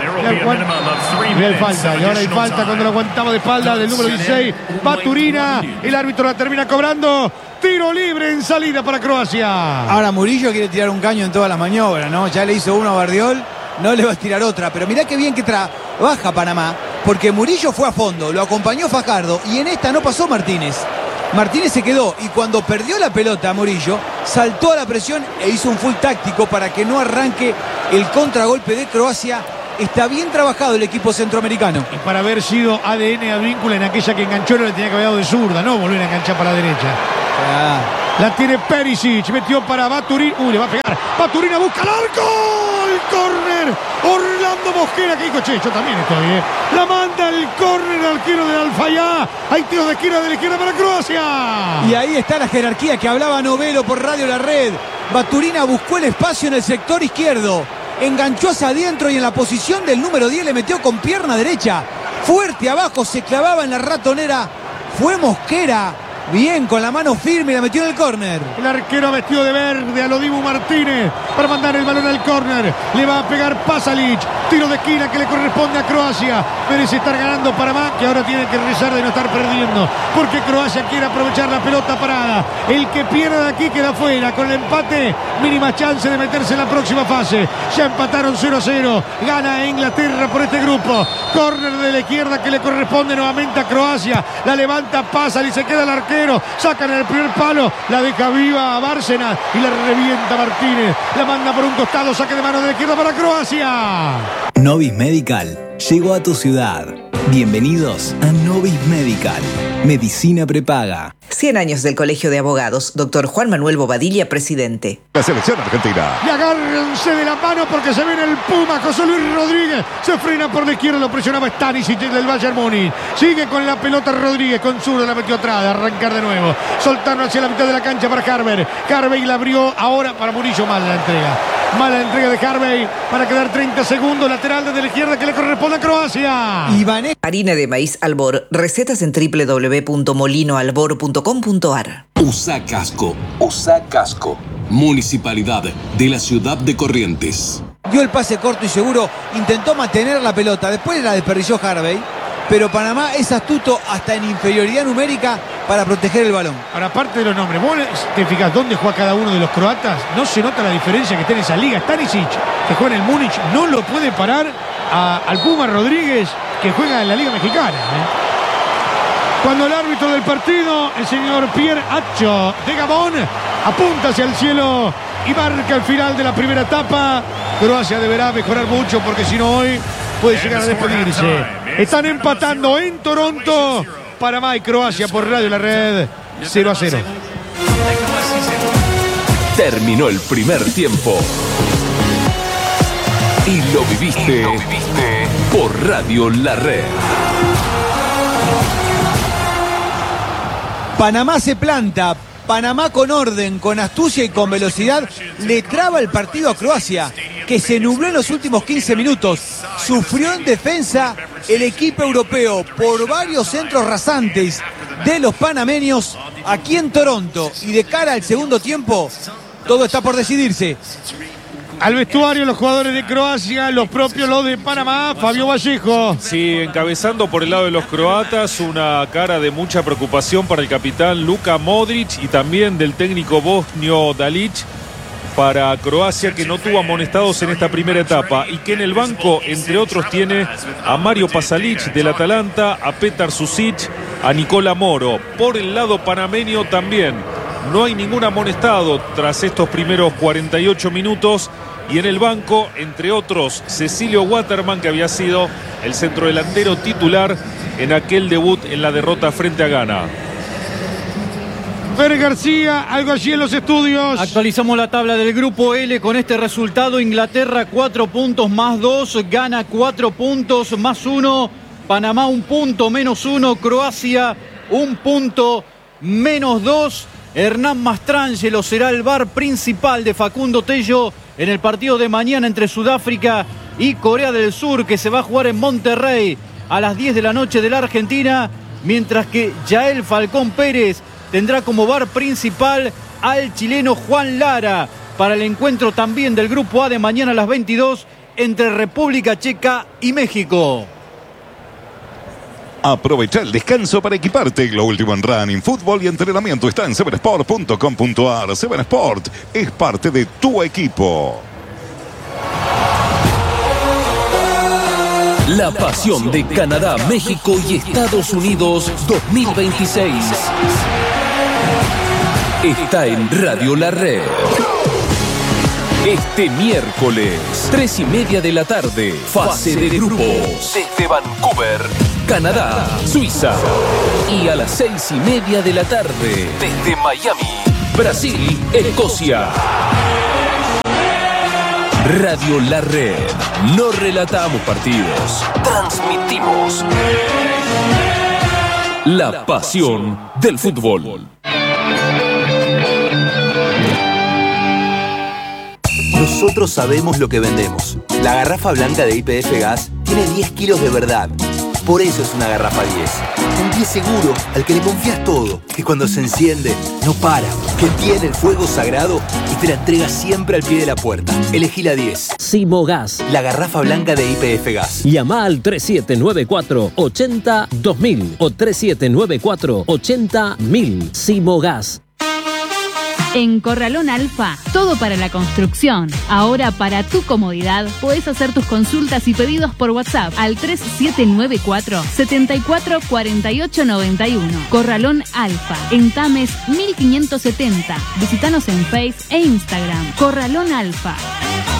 Y hay falta. Y ahora hay falta cuando lo aguantaba de espalda del número dieciséis. Baturina. El árbitro la termina cobrando. Tiro libre en salida para Croacia. Ahora Murillo quiere tirar un caño en todas las maniobras, ¿no? Ya le hizo uno a Bardiol, no le va a tirar otra. Pero mirá qué bien que trabaja Panamá, porque Murillo fue a fondo, lo acompañó Fajardo y en esta no pasó Martínez. Martínez se quedó y cuando perdió la pelota Murillo, saltó a la presión e hizo un full táctico para que no arranque el contragolpe de Croacia. Está bien trabajado el equipo centroamericano. Y para haber sido A D N Advíncula en aquella que enganchó, no le tenía que haber dado de zurda, no volver a enganchar para la derecha. Ah. La tiene Perisic, metió para Baturina. Uy, le va a pegar. Baturina busca el arco. El córner. Orlando Mosquera que dijo, che, yo también estoy, ¿eh? La manda el córner al arquero del Al-Fayá. Hay tiros de esquina de la izquierda para Croacia. Y ahí está la jerarquía que hablaba Novelo por Radio La Red. Baturina buscó el espacio en el sector izquierdo. Enganchó hacia adentro y en la posición del número diez le metió con pierna derecha. Fuerte abajo, se clavaba en la ratonera. Fue Mosquera. Bien, con la mano firme y la metió en el córner. El arquero vestido de verde, Alodimu Martínez, para mandar el balón al córner. Le va a pegar Pasalic. Tiro de esquina que le corresponde a Croacia. Merece estar ganando Panamá, que ahora tiene que rezar de no estar perdiendo, porque Croacia quiere aprovechar la pelota parada. El que pierda de aquí queda fuera. Con el empate, mínima chance de meterse en la próxima fase. Ya empataron cero a cero. Gana Inglaterra por este grupo. Córner de la izquierda que le corresponde nuevamente a Croacia. La levanta Pasalic, se queda el arquero. Sacan el primer palo, la deja viva a Bárcenas y la revienta Martínez. La manda por un costado, saque de mano de la izquierda para Croacia. Novis Medical llegó a tu ciudad. Bienvenidos a Novis Medical, medicina prepaga. cien años del Colegio de Abogados, doctor Juan Manuel Bobadilla, presidente. La selección argentina. Y agárrense de la mano porque se viene el Puma. José Luis Rodríguez se frena por la izquierda, lo presionaba Stanisic del Bayern Múnich. Sigue con la pelota Rodríguez, con zurda la metió atrás, de arrancar de nuevo. Soltaron hacia la mitad de la cancha para Harvey. Harvey la abrió ahora para Murillo. Mala la entrega. Mala entrega de Harvey para quedar treinta segundos. Lateral desde la izquierda que le corresponde a Croacia. Ivané. Harina de maíz Albor. Recetas en doble u doble u doble u punto molino albor punto com punto ar. Usa casco. Usa casco. Municipalidad de la ciudad de Corrientes. Dio el pase corto y seguro. Intentó mantener la pelota. Después la desperdició Harvey. Pero Panamá es astuto hasta en inferioridad numérica para proteger el balón. Ahora, aparte de los nombres, vos te fijas dónde juega cada uno de los croatas. No se nota la diferencia que está en esa liga. Stanisic, que juega en el Múnich, no lo puede parar a, al Puma Rodríguez, que juega en la Liga Mexicana, ¿eh? Cuando el árbitro del partido, el señor Pierre Acho de Gabón, apunta hacia el cielo y marca el final de la primera etapa. Croacia deberá mejorar mucho porque si no hoy puede llegar a despedirse. Están empatando en Toronto Panamá y Croacia por Radio La Red cero a cero. Terminó el primer tiempo. Y lo viviste, y lo viviste por Radio La Red. Panamá se planta. Panamá con orden, con astucia y con velocidad le traba el partido a Croacia, que se nubló en los últimos quince minutos. Sufrió en defensa el equipo europeo por varios centros rasantes de los panameños aquí en Toronto. Y de cara al segundo tiempo, todo está por decidirse. Al vestuario los jugadores de Croacia, los propios los de Panamá. Fabio Vallejo. Sí, encabezando por el lado de los croatas, una cara de mucha preocupación para el capitán Luka Modric y también del técnico bosnio Dalic para Croacia, que no tuvo amonestados en esta primera etapa y que en el banco, entre otros, tiene a Mario Pasalic del Atalanta, a Petar Susic, a Nicola Moro. Por el lado panameño también no hay ningún amonestado tras estos primeros cuarenta y ocho minutos. Y en el banco, entre otros, Cecilio Waterman, que había sido el centrodelantero titular en aquel debut en la derrota frente a Ghana. Fer García, algo allí en los estudios. Actualizamos la tabla del grupo L con este resultado. Inglaterra cuatro puntos más dos, Ghana cuatro puntos más uno, Panamá un punto menos uno, Croacia un punto menos dos. Hernán Mastrangelo será el V A R principal de Facundo Tello en el partido de mañana entre Sudáfrica y Corea del Sur, que se va a jugar en Monterrey a las diez de la noche de la Argentina, mientras que Yael Falcón Pérez tendrá como V A R principal al chileno Juan Lara para el encuentro también del Grupo A de mañana a las veintidós entre República Checa y México. Aprovecha el descanso para equiparte. Lo último en running, fútbol y entrenamiento está en seven sport punto com punto a r. seven Sport es parte de tu equipo. La pasión de Canadá, México y Estados Unidos dos mil veintiséis está en Radio La Red. Este miércoles, tres y media de la tarde, fase de grupos desde Vancouver, Canadá, Suiza. Y a las seis y media de la tarde, desde Miami, Brasil, Escocia. Radio La Red. No relatamos partidos, transmitimos la pasión del fútbol. Nosotros sabemos lo que vendemos. La garrafa blanca de Y P F Gas tiene diez kilos de verdad. Por eso es una garrafa diez. Un diez seguro al que le confías todo. Que cuando se enciende, no para. Que tiene el fuego sagrado y te la entrega siempre al pie de la puerta. Elegí la diez. Simogas. La garrafa blanca de Y P F Gas. Llama al tres siete nueve cuatro, ocho cero, dos mil o tres siete nueve cuatro, ocho cero, mil. Simogas. En Corralón Alfa, todo para la construcción. Ahora, para tu comodidad, podés hacer tus consultas y pedidos por WhatsApp al tres siete nueve cuatro, siete cuatro cuatro ocho nueve uno. Corralón Alfa, en Tames mil quinientos setenta. Visítanos en Face e Instagram. Corralón Alfa.